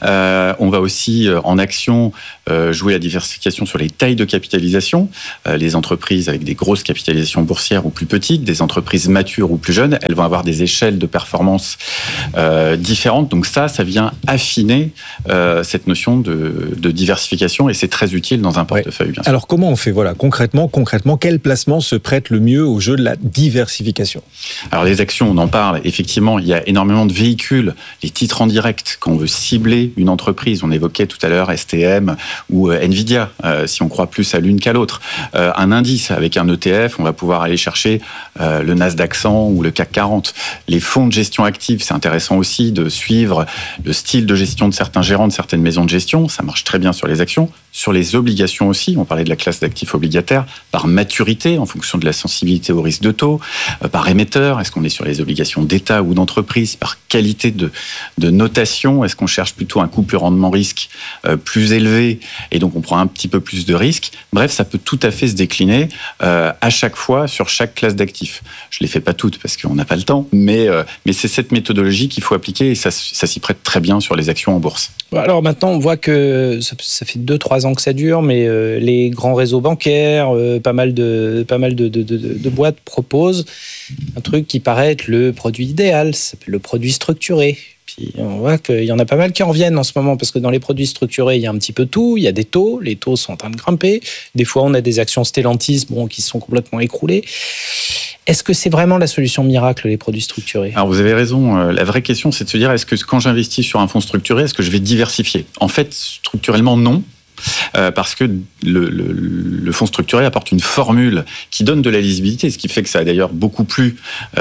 On va aussi en action jouer la diversification sur les tailles de capitalisation. Les entreprises avec des grosses capitalisations boursières ou plus petites, des entreprises matures ou plus jeunes, elles vont avoir des échelles de performance différentes. Donc ça vient affiner cette notion de diversification et c'est très utile dans un portefeuille. Bien sûr. Alors comment on fait concrètement, quel placement se prête le mieux au jeu de la diversification? Alors les actions, on en parle. Effectivement, il y a énormément de véhicules, les titres en direct, quand on veut cibler une entreprise. On évoquait tout à l'heure STM ou Nvidia, si on croit plus à l'une qu'à l'autre. Un indice avec un ETF, on va pouvoir aller chercher le Nasdaq 100 ou le CAC 40. Les fonds de gestion active, c'est intéressant aussi de suivre le style de gestion de certains gérants de certaines maisons de gestion. Ça marche très bien sur les actions. Sur les obligations aussi, on parlait de la classe d'actifs obligataires, par maturité, en fonction de la sensibilité au risque de taux, par émetteur, est-ce qu'on est sur les obligations d'État ou d'entreprise, par qualité de notation, est-ce qu'on cherche plutôt un couple rendement-risque plus élevé, et donc on prend un petit peu plus de risques. Bref, ça peut tout à fait se décliner à chaque fois sur chaque classe d'actifs. Je ne les fais pas toutes parce qu'on n'a pas le temps, mais c'est cette méthodologie qu'il faut appliquer et ça s'y prête très bien sur les actions en bourse. Alors maintenant, on voit que ça fait 2-3 ans que ça dure, mais les grands réseaux bancaires, pas mal de boîtes proposent un truc qui paraît être le produit idéal, ça s'appelle le produit structuré. Puis on voit qu'il y en a pas mal qui en reviennent en ce moment, parce que dans les produits structurés, il y a un petit peu tout, il y a des taux, les taux sont en train de grimper, des fois on a des actions Stellantis qui sont complètement écroulées. Est-ce que c'est vraiment la solution miracle, les produits structurés ? Alors vous avez raison, la vraie question c'est de se dire, est-ce que quand j'investis sur un fonds structuré, est-ce que je vais diversifier ? En fait, structurellement non. Parce que le fonds structuré apporte une formule qui donne de la lisibilité, ce qui fait que ça a d'ailleurs beaucoup plu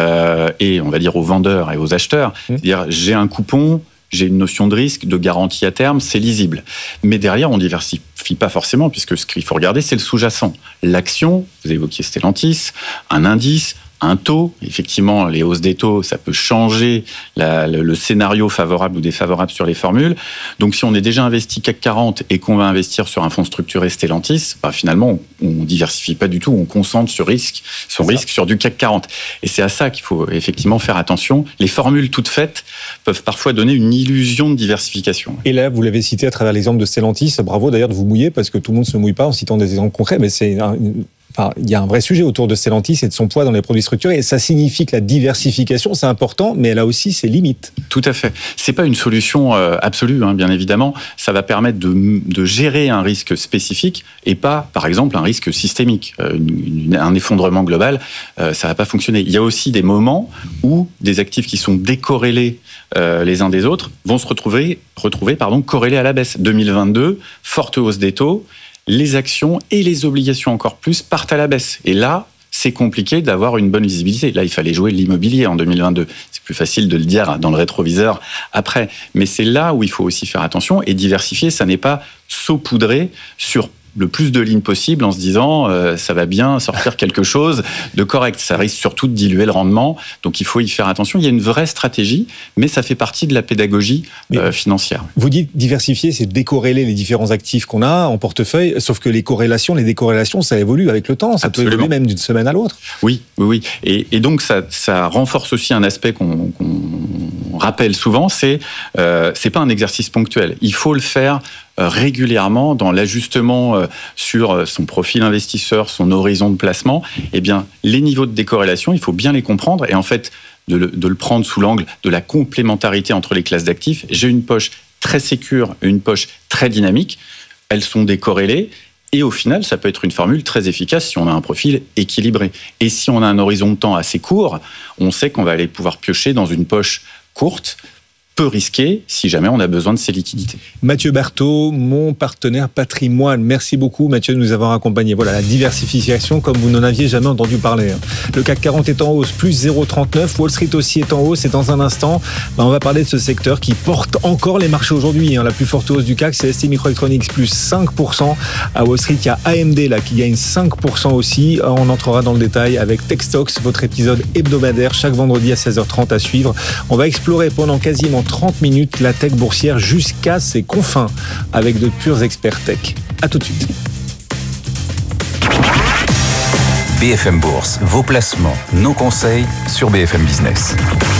et on va dire aux vendeurs et aux acheteurs. C'est-à-dire j'ai un coupon, j'ai une notion de risque, de garantie à terme, c'est lisible. Mais derrière, on ne diversifie pas forcément, puisque ce qu'il faut regarder, c'est le sous-jacent. L'action, vous évoquiez Stellantis, un indice, un taux. Effectivement, les hausses des taux, ça peut changer le scénario favorable ou défavorable sur les formules. Donc, si on est déjà investi CAC 40 et qu'on va investir sur un fonds structuré Stellantis, finalement, on ne diversifie pas du tout, on concentre son risque sur du CAC 40. Et c'est à ça qu'il faut effectivement faire attention. Les formules toutes faites peuvent parfois donner une illusion de diversification. Et là, vous l'avez cité à travers l'exemple de Stellantis. Bravo d'ailleurs de vous mouiller, parce que tout le monde ne se mouille pas en citant des exemples concrets, mais il y a un vrai sujet autour de Stellantis et de son poids dans les produits structurés. Et ça signifie que la diversification, c'est important, mais elle a aussi ses limites. Tout à fait. C'est pas une solution absolue, bien évidemment. Ça va permettre de gérer un risque spécifique et pas, par exemple, un risque systémique. Un effondrement global, ça va pas fonctionner. Il y a aussi des moments où des actifs qui sont décorrélés les uns des autres vont se retrouver corrélés à la baisse. 2022, forte hausse des taux. Les actions et les obligations encore plus partent à la baisse. Et là, c'est compliqué d'avoir une bonne visibilité. Là, il fallait jouer l'immobilier en 2022. C'est plus facile de le dire dans le rétroviseur après. Mais c'est là où il faut aussi faire attention et diversifier. Ça n'est pas saupoudrer sur le plus de lignes possible en se disant ça va bien sortir quelque chose de correct. Ça risque surtout de diluer le rendement. Donc, il faut y faire attention. Il y a une vraie stratégie, mais ça fait partie de la pédagogie financière. Vous dites diversifier, c'est décorréler les différents actifs qu'on a en portefeuille, sauf que les décorrélations, ça évolue avec le temps. Ça Absolument. Peut évoluer même d'une semaine à l'autre. Oui. Et donc, ça renforce aussi un aspect qu'on rappelle souvent, c'est pas un exercice ponctuel. Il faut le faire régulièrement dans l'ajustement sur son profil investisseur, son horizon de placement. Eh bien, les niveaux de décorrélation, il faut bien les comprendre et en fait de le prendre sous l'angle de la complémentarité entre les classes d'actifs. J'ai une poche très sécure, une poche très dynamique. Elles sont décorrélées. Et au final, ça peut être une formule très efficace si on a un profil équilibré. Et si on a un horizon de temps assez court, on sait qu'on va aller pouvoir piocher dans une poche courte, peu risqué si jamais on a besoin de ces liquidités. Mathieu Berthaud, mon partenaire patrimoine. Merci beaucoup Mathieu de nous avoir accompagnés. Voilà, la diversification comme vous n'en aviez jamais entendu parler. Le CAC 40 est en hausse, plus 0,39. Wall Street aussi est en hausse et dans un instant, on va parler de ce secteur qui porte encore les marchés aujourd'hui. La plus forte hausse du CAC, c'est STMicroelectronics, plus 5%. À Wall Street, il y a AMD là, qui gagne 5% aussi. On entrera dans le détail avec TechStocks, votre épisode hebdomadaire chaque vendredi à 16h30 à suivre. On va explorer pendant quasiment 30 minutes la tech boursière jusqu'à ses confins avec de purs experts tech. À tout de suite. BFM Bourse, vos placements, nos conseils sur BFM Business.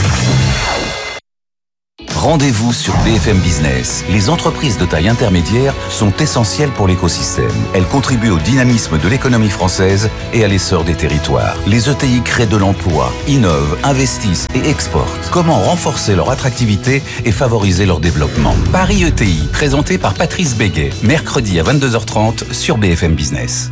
Rendez-vous sur BFM Business. Les entreprises de taille intermédiaire sont essentielles pour l'écosystème. Elles contribuent au dynamisme de l'économie française et à l'essor des territoires. Les ETI créent de l'emploi, innovent, investissent et exportent. Comment renforcer leur attractivité et favoriser leur développement? Paris ETI, présenté par Patrice Béguet, mercredi à 22h30 sur BFM Business.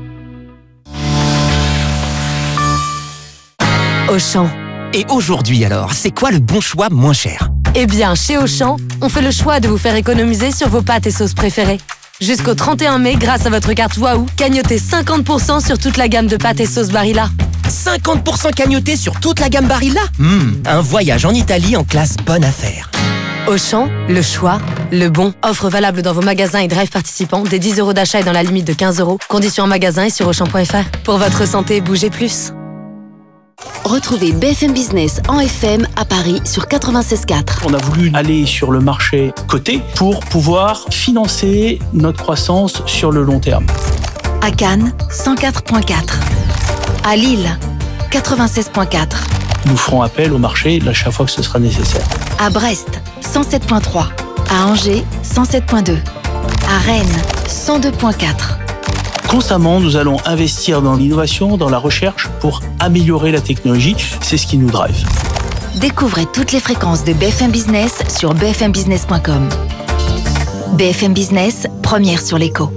Auchan. Et aujourd'hui alors, c'est quoi le bon choix moins cher? Eh bien, chez Auchan, on fait le choix de vous faire économiser sur vos pâtes et sauces préférées. Jusqu'au 31 mai, grâce à votre carte Waouh, cagnotez 50% sur toute la gamme de pâtes et sauces Barilla. 50% cagnoté sur toute la gamme Barilla? Un voyage en Italie en classe bonne affaire. Auchan, le choix, le bon. Offre valable dans vos magasins et drive participants, dès 10 € d'achat et dans la limite de 15 €. Conditions en magasin et sur Auchan.fr. Pour votre santé, bougez plus. Retrouvez BFM Business en FM à Paris sur 96.4. On a voulu aller sur le marché coté pour pouvoir financer notre croissance sur le long terme. À Cannes, 104.4. À Lille, 96.4. Nous ferons appel au marché à chaque fois que ce sera nécessaire. À Brest, 107.3. À Angers, 107.2. À Rennes, 102.4. Constamment, nous allons investir dans l'innovation, dans la recherche pour améliorer la technologie. C'est ce qui nous drive. Découvrez toutes les fréquences de BFM Business sur bfmbusiness.com. BFM Business, première sur l'écho.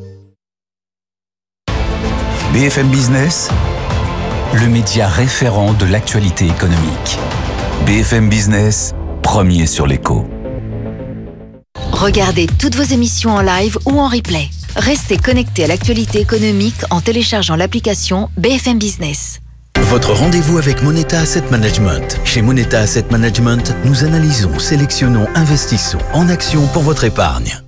BFM Business, le média référent de l'actualité économique. BFM Business, premier sur l'écho. Regardez toutes vos émissions en live ou en replay. Restez connectés à l'actualité économique en téléchargeant l'application BFM Business. Votre rendez-vous avec Moneta Asset Management. Chez Moneta Asset Management, nous analysons, sélectionnons, investissons en action pour votre épargne.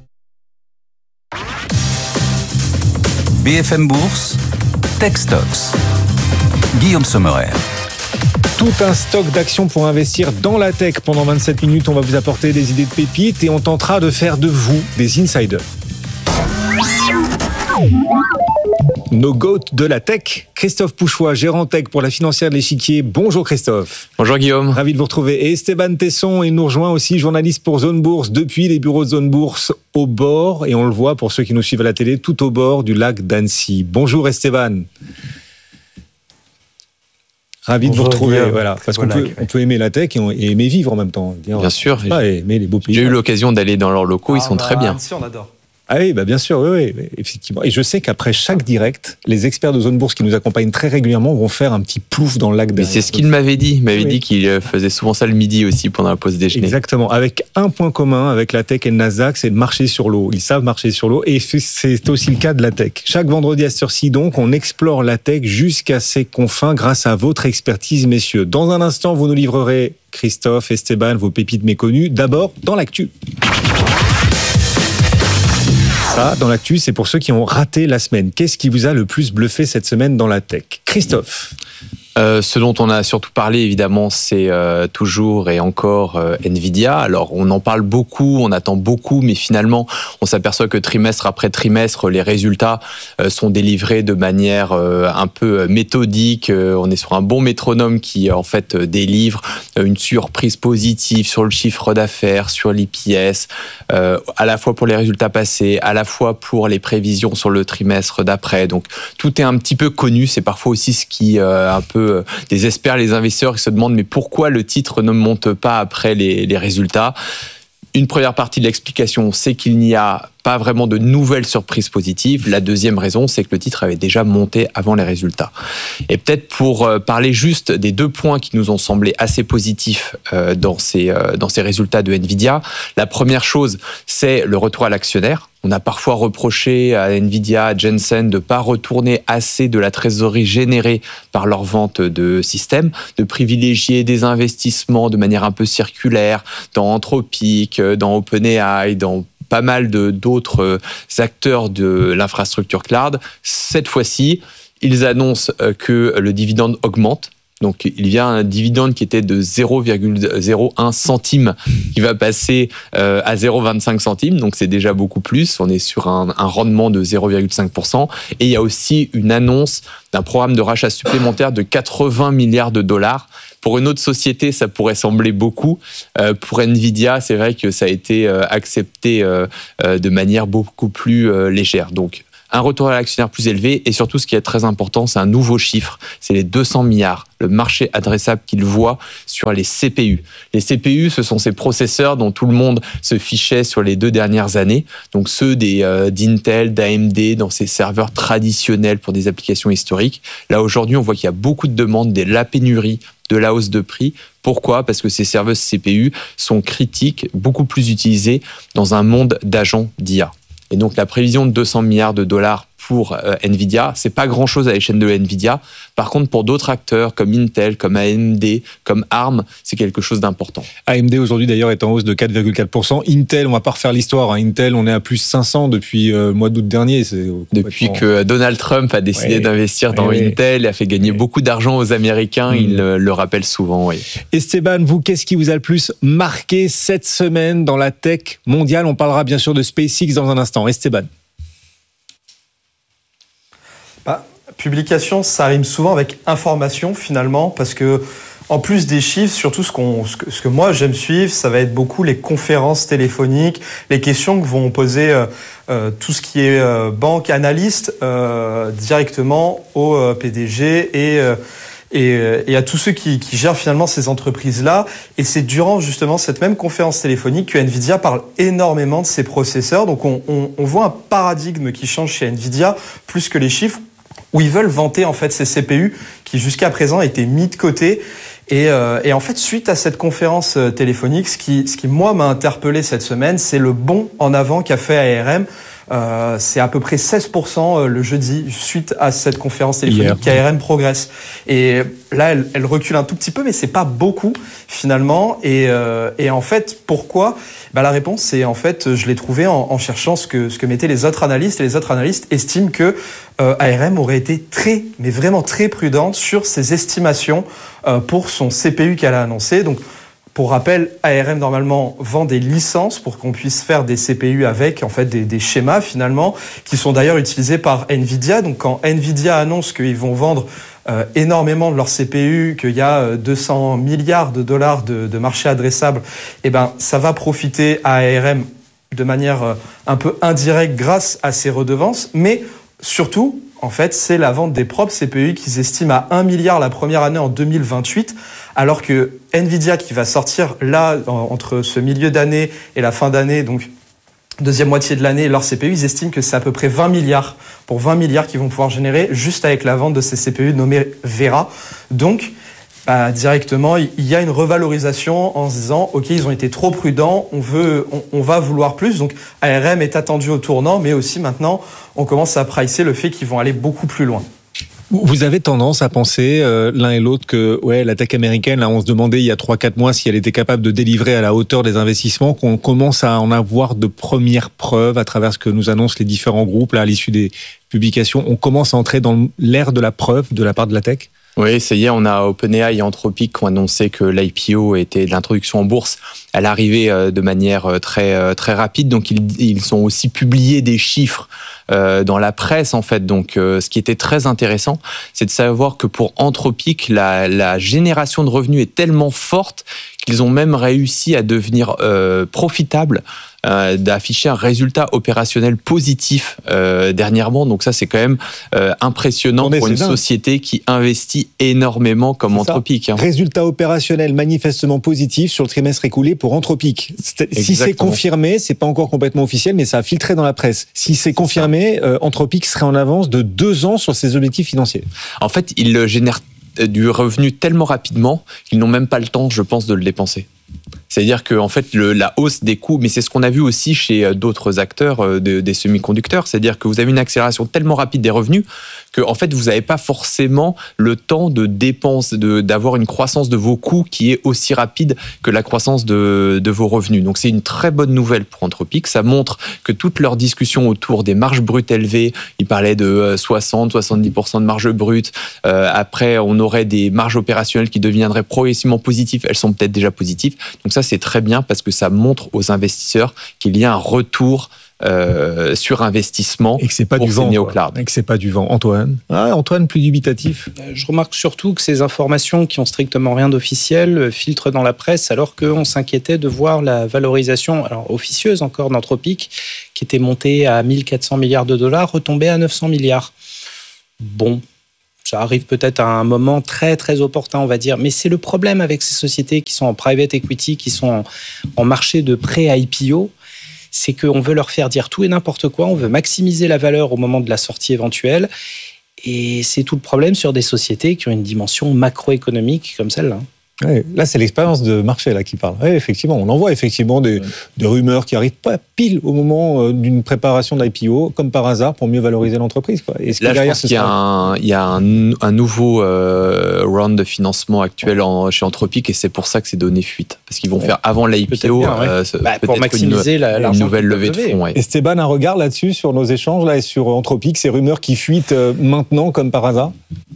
BFM Bourse, TechStocks. Guillaume Sommerer. Tout un stock d'actions pour investir dans la tech. Pendant 27 minutes, on va vous apporter des idées de pépites et on tentera de faire de vous des insiders. Nos goats de la tech, Christophe Pouchois, gérant tech pour la financière de l'Échiquier. Bonjour Christophe. Bonjour Guillaume. Ravi de vous retrouver. Et Esteban Tesson, il nous rejoint aussi, journaliste pour Zone Bourse, depuis les bureaux de Zone Bourse au bord, et on le voit pour ceux qui nous suivent à la télé, tout au bord du lac d'Annecy. Bonjour Esteban. Ravi de vous retrouver, Guillaume. voilà, parce qu'on peut aimer la tech et aimer vivre en même temps. Bien sûr. Aimer les beaux pays. J'ai eu l'occasion d'aller dans leurs locaux, ils sont très bien. On adore. Ah oui, bien sûr, oui, effectivement. Et je sais qu'après chaque direct, les experts de Zone Bourse qui nous accompagnent très régulièrement vont faire un petit plouf dans le lac derrière. Mais c'est ce qu'il m'avait dit. Il m'avait dit qu'il faisait souvent ça le midi aussi pendant la pause déjeuner. Exactement. Avec un point commun avec la tech et le Nasdaq, c'est de marcher sur l'eau. Ils savent marcher sur l'eau et c'est aussi le cas de la tech. Chaque vendredi à cette heure-ci, donc, on explore la tech jusqu'à ses confins grâce à votre expertise, messieurs. Dans un instant, vous nous livrerez, Christophe, Esteban, vos pépites méconnues. D'abord, dans l'actu. Ça, dans l'actu, c'est pour ceux qui ont raté la semaine. Qu'est-ce qui vous a le plus bluffé cette semaine dans la tech? Christophe. Ce dont on a surtout parlé, évidemment, c'est toujours et encore Nvidia. Alors, on en parle beaucoup, on attend beaucoup, mais finalement, on s'aperçoit que trimestre après trimestre, les résultats sont délivrés de manière un peu méthodique. On est sur un bon métronome qui, en fait, délivre une surprise positive sur le chiffre d'affaires, sur l'EPS, à la fois pour les résultats passés, à la fois pour les prévisions sur le trimestre d'après. Donc, tout est un petit peu connu. C'est parfois aussi ce qui un peu désespère les investisseurs qui se demandent mais pourquoi le titre ne monte pas après les résultats. Une première partie de l'explication, c'est qu'il n'y a pas vraiment de nouvelles surprises positives. La deuxième raison, c'est que le titre avait déjà monté avant les résultats. Et peut-être pour parler juste des 2 points qui nous ont semblé assez positifs dans ces résultats de Nvidia, la première chose, c'est le retour à l'actionnaire. On a parfois reproché à Nvidia, à Jensen, de ne pas retourner assez de la trésorerie générée par leur vente de systèmes, de privilégier des investissements de manière un peu circulaire dans Anthropic, dans OpenAI, dans pas mal d'autres acteurs de l'infrastructure cloud. Cette fois-ci, ils annoncent que le dividende augmente. Donc, il y a un dividende qui était de 0,01 centime qui va passer à 0,25 centimes. Donc, c'est déjà beaucoup plus. On est sur un rendement de 0,5%. Et il y a aussi une annonce d'un programme de rachat supplémentaire de 80 milliards de dollars. Pour une autre société, ça pourrait sembler beaucoup. Pour Nvidia, c'est vrai que ça a été accepté de manière beaucoup plus légère. Donc, un retour à l'actionnaire plus élevé et surtout, ce qui est très important, c'est un nouveau chiffre, c'est les 200 milliards, le marché adressable qu'il voit sur les CPU. Les CPU, ce sont ces processeurs dont tout le monde se fichait sur les 2 dernières années, donc ceux d'Intel, d'AMD, dans ces serveurs traditionnels pour des applications historiques. Là, aujourd'hui, on voit qu'il y a beaucoup de demandes, de la pénurie, de la hausse de prix. Pourquoi ? Parce que ces serveurs CPU sont critiques, beaucoup plus utilisés dans un monde d'agents d'IA. Et donc, la prévision de 200 milliards de dollars pour Nvidia, c'est pas grand-chose à l'échelle de Nvidia. Par contre, pour d'autres acteurs comme Intel, comme AMD, comme ARM, c'est quelque chose d'important. AMD aujourd'hui d'ailleurs est en hausse de 4,4%. Intel, on va pas refaire l'histoire. Intel, on est à plus 500 depuis le mois d'août dernier. Depuis que Donald Trump a décidé d'investir dans Intel, il a fait gagner beaucoup d'argent aux Américains. Il le rappelle souvent. Oui. Esteban, vous, qu'est-ce qui vous a le plus marqué cette semaine dans la tech mondiale ? On parlera bien sûr de SpaceX dans un instant. Esteban. Publication, ça rime souvent avec information finalement, parce que en plus des chiffres, surtout ce que moi j'aime suivre, ça va être beaucoup les conférences téléphoniques, les questions que vont poser tout ce qui est banque, analyste directement au PDG et à tous ceux qui gèrent finalement ces entreprises-là. Et c'est durant justement cette même conférence téléphonique que Nvidia parle énormément de ses processeurs. Donc on voit un paradigme qui change chez Nvidia plus que les chiffres, où ils veulent vanter en fait ces CPU qui jusqu'à présent étaient mis de côté. Et en fait, suite à cette conférence téléphonique, ce qui moi m'a interpellé cette semaine, c'est le bond en avant qu'a fait ARM. C'est à peu près 16% le jeudi, suite à cette conférence téléphonique, qu'ARM progresse. Et là, elle recule un tout petit peu, mais c'est pas beaucoup, finalement. Et en fait, pourquoi ? La réponse, c'est en fait, je l'ai trouvé en cherchant ce que mettaient les autres analystes. Et les autres analystes estiment que ARM aurait été mais vraiment très prudente sur ses estimations pour son CPU qu'elle a annoncé. Donc, pour rappel, ARM normalement vend des licences pour qu'on puisse faire des CPU avec, en fait, des schémas finalement, qui sont d'ailleurs utilisés par Nvidia. Donc quand Nvidia annonce qu'ils vont vendre énormément de leurs CPU, qu'il y a 200 milliards de dollars de marché adressable, ça va profiter à ARM de manière un peu indirecte grâce à ces redevances, mais surtout, en fait, c'est la vente des propres CPU qu'ils estiment à 1 milliard la première année en 2028, alors que Nvidia, qui va sortir là, entre ce milieu d'année et la fin d'année, donc deuxième moitié de l'année, leur CPU, ils estiment que c'est à peu près 20 milliards, pour 20 milliards qu'ils vont pouvoir générer juste avec la vente de ces CPU nommées Vera. Donc, directement, il y a une revalorisation en se disant, OK, ils ont été trop prudents, on va vouloir plus. Donc, ARM est attendu au tournant, mais aussi maintenant, on commence à pricer le fait qu'ils vont aller beaucoup plus loin. Vous avez tendance à penser l'un et l'autre que la tech américaine, là, on se demandait il y a 3-4 mois si elle était capable de délivrer à la hauteur des investissements, qu'on commence à en avoir de premières preuves à travers ce que nous annoncent les différents groupes là, à l'issue des publications. On commence à entrer dans l'ère de la preuve de la part de la tech ? Oui, ça y est, on a OpenAI et Anthropic qui ont annoncé que l'IPO était l'introduction en bourse à l'arrivée de manière très très rapide. Donc ils ont aussi publié des chiffres dans la presse en fait. Donc ce qui était très intéressant, c'est de savoir que pour Anthropic, la génération de revenus est tellement forte qu'ils ont même réussi à devenir profitables, d'afficher un résultat opérationnel positif dernièrement. Donc ça, c'est quand même impressionnant pour une société qui investit énormément comme Anthropic. Résultat opérationnel manifestement positif sur le trimestre écoulé, pour Anthropic. Si c'est confirmé, c'est pas encore complètement officiel, mais ça a filtré dans la presse. Si c'est confirmé, Anthropic serait en avance de 2 ans sur ses objectifs financiers. En fait, ils génèrent du revenu tellement rapidement qu'ils n'ont même pas le temps, je pense, de le dépenser. C'est-à-dire que en fait, la hausse des coûts, mais c'est ce qu'on a vu aussi chez d'autres acteurs des semi-conducteurs, c'est-à-dire que vous avez une accélération tellement rapide des revenus que en fait, vous n'avez pas forcément le temps de dépenses, d'avoir une croissance de vos coûts qui est aussi rapide que la croissance de vos revenus. Donc c'est une très bonne nouvelle pour Anthropic. Ça montre que toutes leurs discussions autour des marges brutes élevées, ils parlaient de 60-70% de marge brute. Après, on aurait des marges opérationnelles qui deviendraient progressivement positives. Elles sont peut-être déjà positives. Donc ça, c'est très bien parce que ça montre aux investisseurs qu'il y a un retour sur investissement et que c'est pas pour du ces vent, néoclouds. Et que c'est pas du vent. Antoine, plus dubitatif. Je remarque surtout que ces informations qui ont strictement rien d'officiel filtrent dans la presse alors qu'on s'inquiétait de voir la valorisation, alors officieuse encore d'Anthropic, qui était montée à 1400 milliards de dollars, retomber à 900 milliards. Bon, ça arrive peut-être à un moment très très opportun, on va dire, mais c'est le problème avec ces sociétés qui sont en private equity, qui sont en marché de pré-IPO, c'est qu'on veut leur faire dire tout et n'importe quoi, on veut maximiser la valeur au moment de la sortie éventuelle, et c'est tout le problème sur des sociétés qui ont une dimension macroéconomique comme celle-là. Ouais, là, c'est l'expérience de marché là qui parle. Ouais, effectivement, on en voit effectivement des rumeurs qui arrivent pas pile au moment d'une préparation d'IPO, comme par hasard, pour mieux valoriser l'entreprise. Quoi. Et là, je pense qu'il y a un nouveau round de financement actuel chez Anthropic, et c'est pour ça que c'est donné fuite. Parce qu'ils vont faire avant l'IPO pour maximiser une nouvelle levée de fonds. Ouais. Esteban, un regard là-dessus, sur nos échanges là, et sur Anthropic, ces rumeurs qui fuitent maintenant, comme par hasard?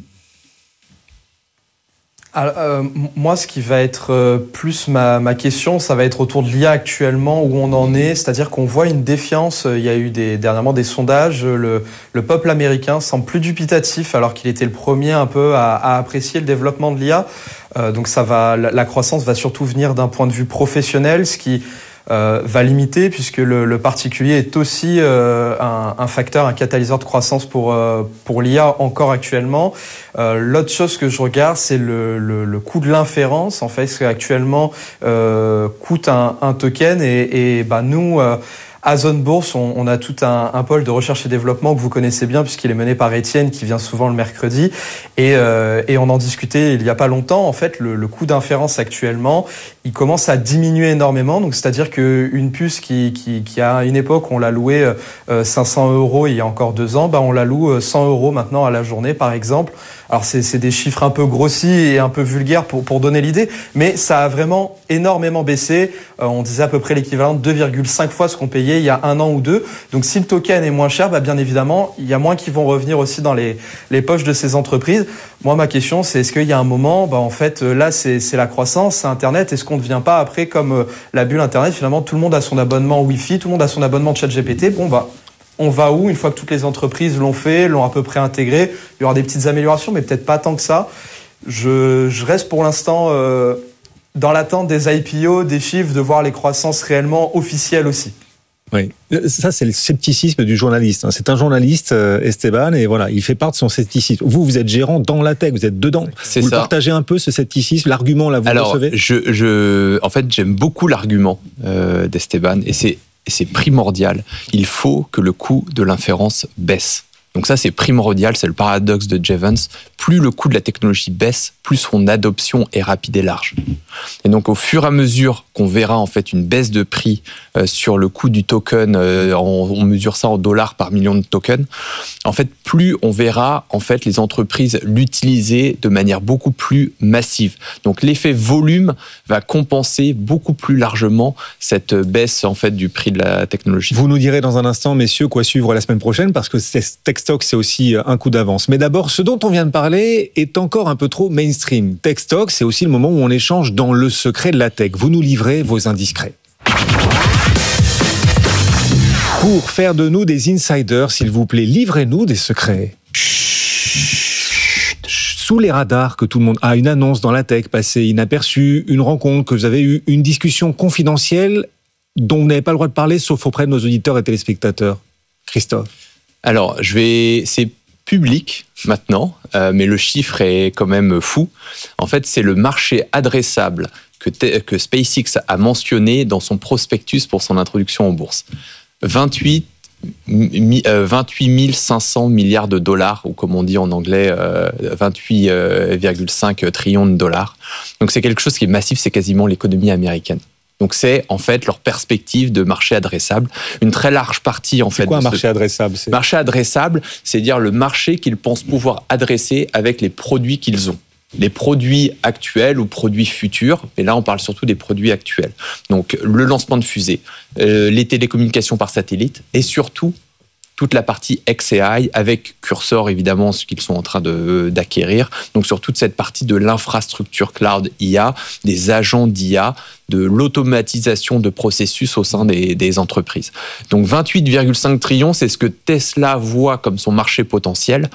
Alors, moi, ce qui va être plus ma question, ça va être autour de l'IA actuellement, où on en est. C'est-à-dire qu'on voit une défiance. Il y a eu dernièrement des sondages. Le peuple américain semble plus dubitatif, alors qu'il était le premier un peu à apprécier le développement de l'IA. Donc la croissance va surtout venir d'un point de vue professionnel, ce qui va limiter, puisque le particulier est aussi un facteur, un catalyseur de croissance pour l'IA encore actuellement. L'autre chose que je regarde, c'est le coût de l'inférence, en fait, ce qui actuellement coûte un token, et nous, à Zone Bourse, on a tout un pôle de recherche et développement que vous connaissez bien, puisqu'il est mené par Étienne, qui vient souvent le mercredi. Et on en discutait il y a pas longtemps. En fait, le coût d'inférence actuellement, il commence à diminuer énormément. Donc, c'est-à-dire qu'une puce qui à une époque, on l'a louée 500 € il y a encore 2 ans, on la loue 100 € maintenant à la journée, par exemple. Alors, c'est des chiffres un peu grossis et un peu vulgaires pour donner l'idée, mais ça a vraiment énormément baissé. On disait à peu près l'équivalent de 2,5 fois ce qu'on payait il y a 1 an ou 2. Donc, si le token est moins cher, bien évidemment, il y a moins qui vont revenir aussi dans les poches de ces entreprises. Moi, ma question, c'est est-ce qu'il y a un moment, en fait, là, c'est la croissance, c'est Internet. Est-ce qu'on ne devient pas après comme la bulle Internet? Finalement, tout le monde a son abonnement Wi-Fi, tout le monde a son abonnement ChatGPT. On va où une fois que toutes les entreprises l'ont fait, l'ont à peu près intégré? Il y aura des petites améliorations, mais peut-être pas tant que ça. Je reste pour l'instant dans l'attente des IPO, des chiffres, de voir les croissances réellement officielles aussi. Oui, ça c'est le scepticisme du journaliste. C'est un journaliste, Esteban, et voilà, il fait part de son scepticisme. Vous êtes gérant dans la tech, vous êtes dedans. Vous partagez un peu ce scepticisme, l'argument là, vous recevez? En fait, j'aime beaucoup l'argument d'Esteban, et c'est primordial. Il faut que le coût de l'inférence baisse. Donc ça, c'est primordial, c'est le paradoxe de Jevons. Plus le coût de la technologie baisse, plus son adoption est rapide et large. Et donc, au fur et à mesure qu'on verra en fait une baisse de prix sur le coût du token, on mesure ça en dollars par million de tokens. En fait, plus on verra en fait les entreprises l'utiliser de manière beaucoup plus massive. Donc, l'effet volume va compenser beaucoup plus largement cette baisse en fait du prix de la technologie. Vous nous direz dans un instant, messieurs, quoi suivre la semaine prochaine, parce que TechStock, c'est aussi un coup d'avance. Mais d'abord, ce dont on vient de parler est encore un peu trop mainstream. TechStock, c'est aussi le moment où on échange dans le secret de la tech. Vous nous livrez vos indiscrets. Pour faire de nous des insiders, s'il vous plaît, livrez-nous des secrets. Sous les radars que tout le monde a, une annonce dans la tech passée inaperçue, une rencontre que vous avez eue, une discussion confidentielle dont vous n'avez pas le droit de parler, sauf auprès de nos auditeurs et téléspectateurs. Christophe. Alors, c'est public maintenant, mais le chiffre est quand même fou. En fait, c'est le marché adressable que SpaceX a mentionné dans son prospectus pour son introduction en bourse. 28 500 milliards de dollars, ou comme on dit en anglais, 28,5 trillions de dollars. Donc c'est quelque chose qui est massif, c'est quasiment l'économie américaine. Donc c'est en fait leur perspective de marché adressable. Une très large partie en fait. C'est quoi un marché adressable ? Marché adressable, c'est dire le marché qu'ils pensent pouvoir adresser avec les produits qu'ils ont. Les produits actuels ou produits futurs, mais là on parle surtout des produits actuels. Donc le lancement de fusées, les télécommunications par satellite et surtout toute la partie XAI avec Cursor évidemment ce qu'ils sont en train d'acquérir. Donc sur toute cette partie de l'infrastructure cloud IA, des agents d'IA, de l'automatisation de processus au sein des entreprises. Donc 28,5 trillions, c'est ce que Tesla voit comme son marché potentiel.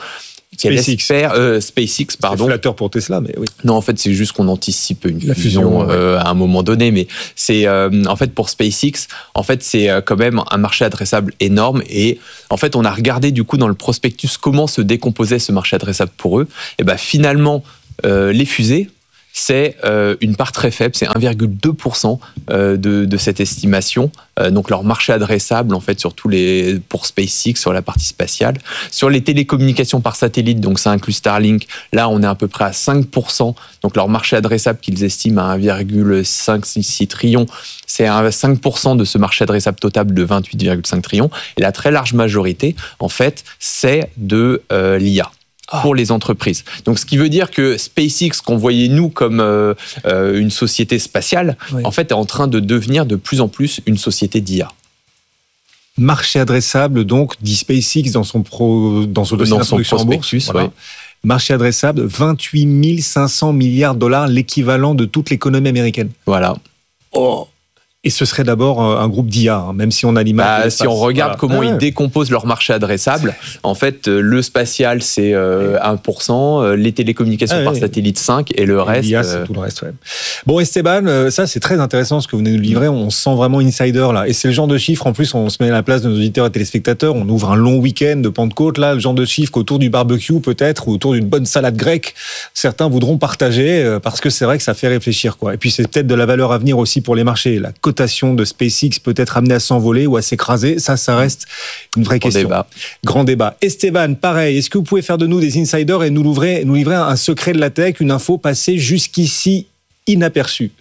SpaceX, pardon. C'est flatteur pour Tesla, mais oui. Non, en fait, c'est juste qu'on anticipe une fusion à un moment donné, mais c'est en fait pour SpaceX, en fait, c'est quand même un marché adressable énorme et en fait, on a regardé du coup dans le prospectus comment se décomposait ce marché adressable pour eux. Et ben finalement, les fusées, c'est une part très faible, c'est 1,2% de cette estimation. Donc leur marché adressable, en fait, pour SpaceX, sur la partie spatiale. Sur les télécommunications par satellite, donc ça inclut Starlink, là on est à peu près à 5%. Donc leur marché adressable qu'ils estiment à 1,56 trillion, c'est à 5% de ce marché adressable total de 28,5 trillions. Et la très large majorité, en fait, c'est de l'IA. Pour les entreprises. Donc, ce qui veut dire que SpaceX, qu'on voyait nous comme une société spatiale, en fait, est en train de devenir de plus en plus une société d'IA. Marché adressable, donc, dit SpaceX dans son dossier d'introduction en bourse. Voilà. Marché adressable, 28 500 milliards de dollars, l'équivalent de toute l'économie américaine. Voilà. Oh. Et ce serait d'abord un groupe d'IA, même si on a l'image. Si on regarde comment ils décomposent leur marché adressable, en fait, le spatial, c'est 1%, les télécommunications par satellite, 5%, et le reste... L'IA, c'est tout le reste, ouais. Bon, Esteban, ça, c'est très intéressant ce que vous venez de nous livrer. On se sent vraiment insider, là. Et c'est le genre de chiffre, en plus, on se met à la place de nos auditeurs et téléspectateurs. On ouvre un long week-end de Pentecôte, là, le genre de chiffre qu'autour du barbecue, peut-être, ou autour d'une bonne salade grecque, certains voudront partager, parce que c'est vrai que ça fait réfléchir, quoi. Et puis, c'est peut-être de la valeur à venir aussi pour les marchés. La cotation de SpaceX peut être amenée à s'envoler ou à s'écraser, ça reste une vraie question. Grand débat. Esteban, pareil, est-ce que vous pouvez faire de nous des insiders et nous livrer un secret de la tech, une info passée jusqu'ici inaperçue?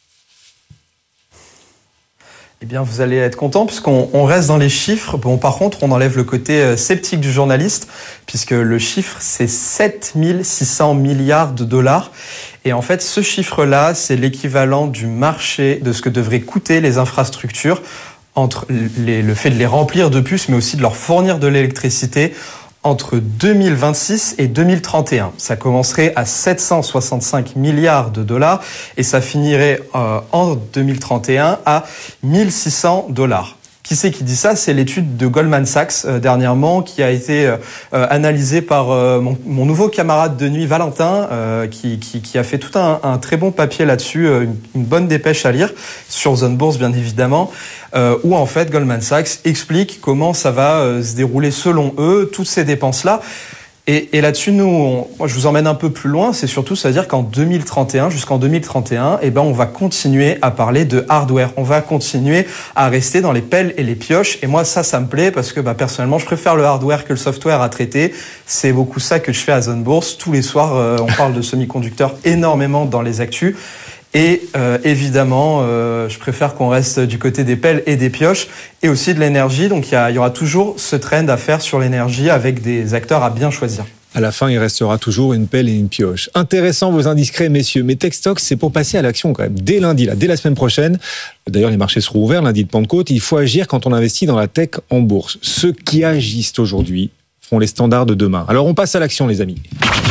Eh bien, vous allez être content puisqu'on reste dans les chiffres. Bon, par contre, on enlève le côté sceptique du journaliste puisque le chiffre, c'est 7 600 milliards de dollars. Et en fait, ce chiffre-là, c'est l'équivalent du marché de ce que devraient coûter les infrastructures entre le fait de les remplir de puces, mais aussi de leur fournir de l'électricité entre 2026 et 2031. Ça commencerait à 765 milliards de dollars et ça finirait en 2031 à 1600 dollars. Qui c'est qui dit ça ? C'est l'étude de Goldman Sachs dernièrement qui a été analysée par mon nouveau camarade de nuit Valentin qui a fait tout un très bon papier là-dessus, une bonne dépêche à lire sur Zone Bourse bien évidemment, où en fait Goldman Sachs explique comment ça va se dérouler selon eux, toutes ces dépenses-là. Et là-dessus, moi, je vous emmène un peu plus loin. C'est surtout, c'est-à-dire qu'en 2031, jusqu'en 2031, on va continuer à parler de hardware. On va continuer à rester dans les pelles et les pioches. Et moi, ça me plaît parce que, personnellement, je préfère le hardware que le software à traiter. C'est beaucoup ça que je fais à Zone Bourse. Tous les soirs, on parle de semi-conducteurs énormément dans les actus. Et évidemment, je préfère qu'on reste du côté des pelles et des pioches et aussi de l'énergie. Donc il y aura toujours ce trend à faire sur l'énergie avec des acteurs à bien choisir. À la fin, il restera toujours une pelle et une pioche. Intéressant vos indiscrets, messieurs. Mais Techstock, c'est pour passer à l'action quand même. Dès lundi, dès la semaine prochaine. D'ailleurs, les marchés seront ouverts lundi de Pentecôte. Il faut agir quand on investit dans la tech en bourse. Ceux qui agissent aujourd'hui feront les standards de demain. Alors on passe à l'action, les amis.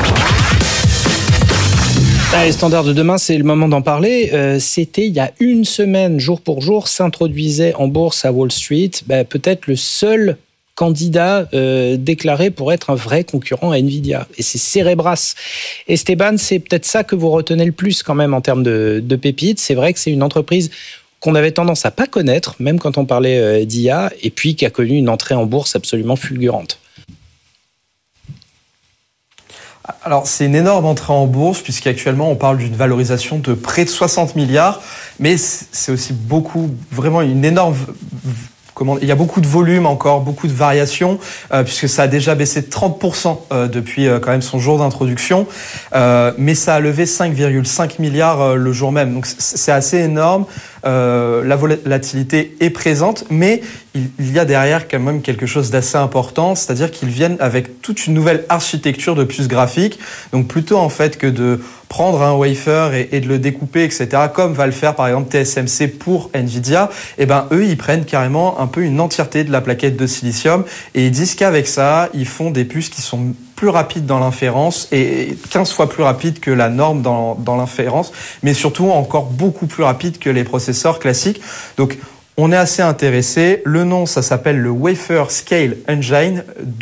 Les standards de demain, c'est le moment d'en parler. C'était il y a une semaine, jour pour jour, s'introduisait en bourse à Wall Street, peut-être le seul candidat déclaré pour être un vrai concurrent à Nvidia. Et c'est Cerebras. Esteban, c'est peut-être ça que vous retenez le plus quand même en termes de pépites. C'est vrai que c'est une entreprise qu'on avait tendance à pas connaître, même quand on parlait d'IA, et puis qui a connu une entrée en bourse absolument fulgurante. Alors, c'est une énorme entrée en bourse, puisqu'actuellement, on parle d'une valorisation de près de 60 milliards, mais c'est aussi vraiment une énorme... Il y a beaucoup de volume encore, beaucoup de variations, puisque ça a déjà baissé de 30% depuis quand même son jour d'introduction, mais ça a levé 5,5 milliards le jour même. Donc c'est assez énorme. La volatilité est présente, mais il y a derrière quand même quelque chose d'assez important, c'est-à-dire qu'ils viennent avec toute une nouvelle architecture de puces graphiques. Donc plutôt en fait que de prendre un wafer et de le découper, etc., comme va le faire par exemple TSMC pour Nvidia, eux, ils prennent carrément un peu une entièreté de la plaquette de silicium et ils disent qu'avec ça, ils font des puces qui sont plus rapides dans l'inférence et 15 fois plus rapides que la norme dans l'inférence, mais surtout encore beaucoup plus rapides que les processeurs classiques. Donc, on est assez intéressé. Le nom, ça s'appelle le Wafer Scale Engine,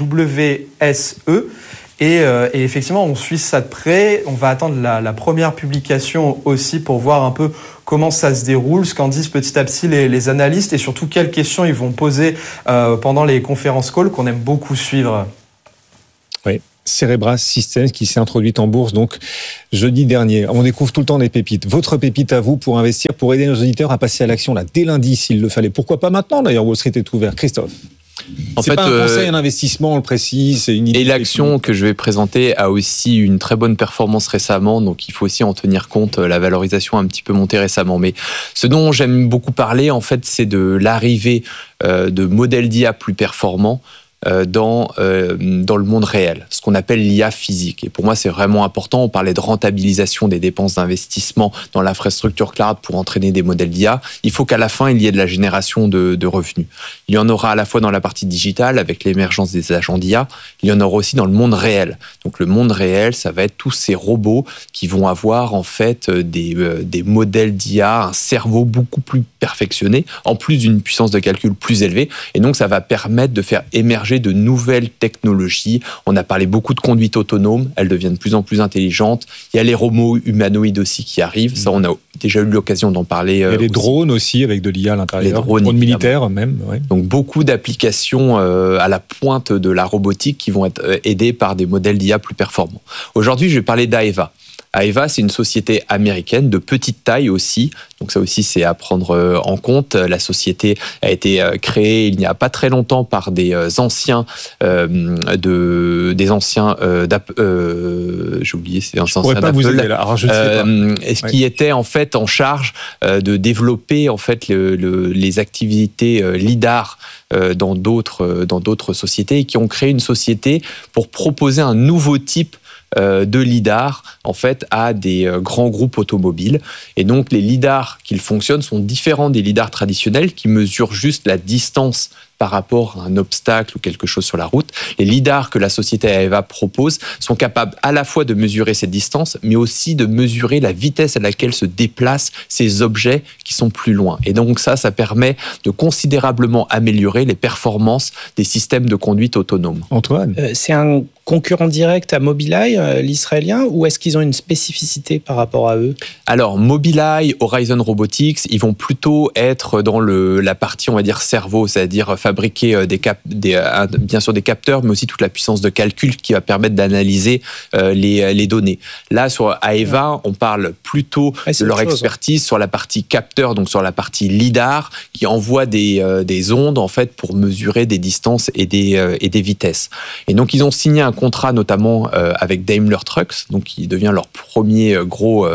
WSE. Et effectivement, on suit ça de près. On va attendre la première publication aussi pour voir un peu comment ça se déroule, ce qu'en disent petit à petit les analystes et surtout quelles questions ils vont poser pendant les conférences calls qu'on aime beaucoup suivre. Oui, Cerebras Systems qui s'est introduite en bourse donc jeudi dernier. On découvre tout le temps des pépites. Votre pépite à vous pour investir, pour aider nos auditeurs à passer à l'action là dès lundi s'il le fallait. Pourquoi pas maintenant d'ailleurs, Wall Street est ouvert. Christophe. C'est pas un conseil, un investissement, on le précise, c'est une idée. Et l'action que je vais présenter a aussi une très bonne performance récemment, donc il faut aussi en tenir compte. La valorisation a un petit peu monté récemment. Mais ce dont j'aime beaucoup parler, en fait, c'est de l'arrivée de modèles d'IA plus performants dans le monde réel, ce qu'on appelle l'IA physique. Et pour moi, c'est vraiment important. On parlait de rentabilisation des dépenses d'investissement dans l'infrastructure cloud pour entraîner des modèles d'IA. Il faut qu'à la fin, il y ait de la génération de revenus. Il y en aura à la fois dans la partie digitale, avec l'émergence des agents d'IA. Il y en aura aussi dans le monde réel. Donc le monde réel, ça va être tous ces robots qui vont avoir en fait des modèles d'IA, un cerveau beaucoup plus perfectionné, en plus d'une puissance de calcul plus élevée. Et donc, ça va permettre de faire émerger de nouvelles technologies. On a parlé beaucoup de conduite autonome, elles deviennent de plus en plus intelligentes. Il y a les robots humanoïdes aussi qui arrivent, ça on a déjà eu l'occasion d'en parler. Il y a les drones aussi avec de l'IA à l'intérieur, les drones militaires même. Ouais. Donc beaucoup d'applications à la pointe de la robotique qui vont être aidées par des modèles d'IA plus performants. Aujourd'hui, je vais parler d'Aeva. Aeva, c'est une société américaine de petite taille aussi. Donc ça aussi, c'est à prendre en compte. La société a été créée il n'y a pas très longtemps par des anciens j'ai oublié, c'est un ancien d'Apple. Qui étaient en fait en charge de développer en fait les activités lidar dans d'autres sociétés et qui ont créé une société pour proposer un nouveau type de lidar en fait à des grands groupes automobiles. Et donc les lidars qu'ils fonctionnent sont différents des lidars traditionnels qui mesurent juste la distance par rapport à un obstacle ou quelque chose sur la route. Les lidars que la société Aeva propose sont capables à la fois de mesurer ces distances, mais aussi de mesurer la vitesse à laquelle se déplacent ces objets qui sont plus loin. Et donc ça permet de considérablement améliorer les performances des systèmes de conduite autonome. Antoine, c'est un concurrent direct à Mobileye, l'israélien, ou est-ce qu'ils ont une spécificité par rapport à eux ? Alors, Mobileye, Horizon Robotics, ils vont plutôt être dans la partie, on va dire, cerveau, c'est-à-dire fabriquer bien sûr des capteurs, mais aussi toute la puissance de calcul qui va permettre d'analyser les données. Là, sur Aeva, on parle plutôt de leur expertise sur la partie capteur, donc sur la partie lidar, qui envoie des ondes, en fait, pour mesurer des distances et des vitesses. Et donc, ils ont signé un contrat notamment avec Daimler Trucks, donc qui devient leur premier gros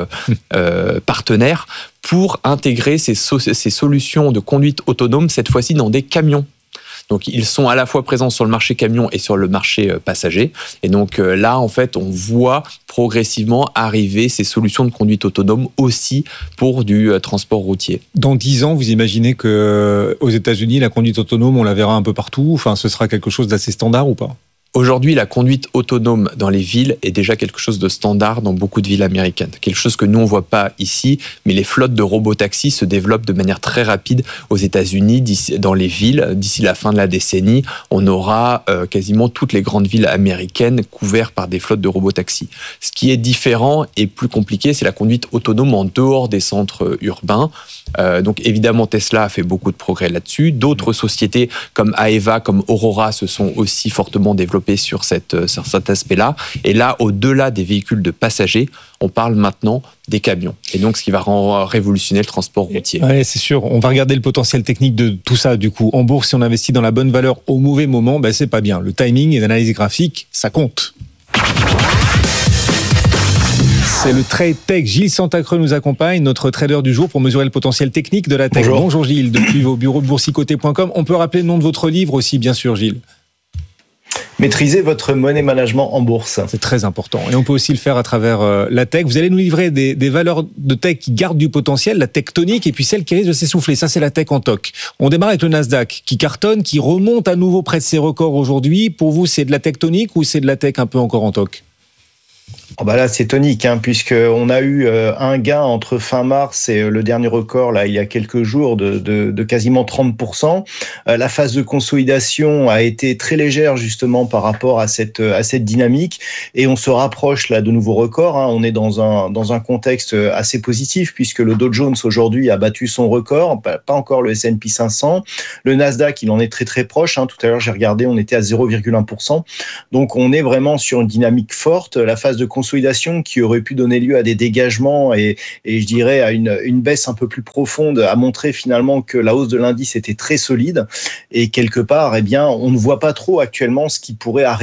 partenaire, pour intégrer ces solutions de conduite autonome, cette fois-ci dans des camions. Donc, ils sont à la fois présents sur le marché camion et sur le marché passager. Et donc là, en fait, on voit progressivement arriver ces solutions de conduite autonome aussi pour du transport routier. Dans 10 ans, vous imaginez qu'aux États-Unis, la conduite autonome, on la verra un peu partout. Enfin, ce sera quelque chose d'assez standard ou pas ? Aujourd'hui, la conduite autonome dans les villes est déjà quelque chose de standard dans beaucoup de villes américaines. Quelque chose que nous, on ne voit pas ici, mais les flottes de robotaxis se développent de manière très rapide aux États-Unis, dans les villes. D'ici la fin de la décennie, on aura quasiment toutes les grandes villes américaines couvertes par des flottes de robotaxis. Ce qui est différent et plus compliqué, c'est la conduite autonome en dehors des centres urbains. Donc évidemment, Tesla a fait beaucoup de progrès là-dessus. D'autres sociétés comme Aeva, comme Aurora se sont aussi fortement développées développer sur cet aspect-là. Et là, au-delà des véhicules de passagers, on parle maintenant des camions. Et donc, ce qui va révolutionner le transport routier. Ouais, c'est sûr. On va regarder le potentiel technique de tout ça, du coup. En bourse, si on investit dans la bonne valeur au mauvais moment, c'est pas bien. Le timing et l'analyse graphique, ça compte. C'est le Trade Tech. Gilles Santacreux nous accompagne, notre trader du jour, pour mesurer le potentiel technique de la tech. Bonjour Gilles, depuis vos bureaux de boursicoté.com. On peut rappeler le nom de votre livre aussi, bien sûr, Gilles. Maîtriser votre money management en bourse. C'est très important. Et on peut aussi le faire à travers la tech. Vous allez nous livrer des valeurs de tech qui gardent du potentiel, la tectonique, et puis celle qui risque de s'essouffler. Ça, c'est la tech en toc. On démarre avec le Nasdaq, qui cartonne, qui remonte à nouveau près de ses records aujourd'hui. Pour vous, c'est de la tectonique ou c'est de la tech un peu encore en toc ? Là, c'est tonique, puisqu'on a eu un gain entre fin mars et le dernier record, là, il y a quelques jours, de quasiment 30%. La phase de consolidation a été très légère, justement, par rapport à cette dynamique. Et on se rapproche, là, de nouveaux records. On est dans un contexte assez positif, puisque le Dow Jones, aujourd'hui, a battu son record. Pas encore le S&P 500. Le Nasdaq, il en est très, très proche. Tout à l'heure, j'ai regardé, on était à 0,1%. Donc, on est vraiment sur une dynamique forte. La phase de consolidation qui aurait pu donner lieu à des dégagements et je dirais à une baisse un peu plus profonde a montré finalement que la hausse de l'indice était très solide et quelque part, on ne voit pas trop actuellement ce qui pourrait arrêter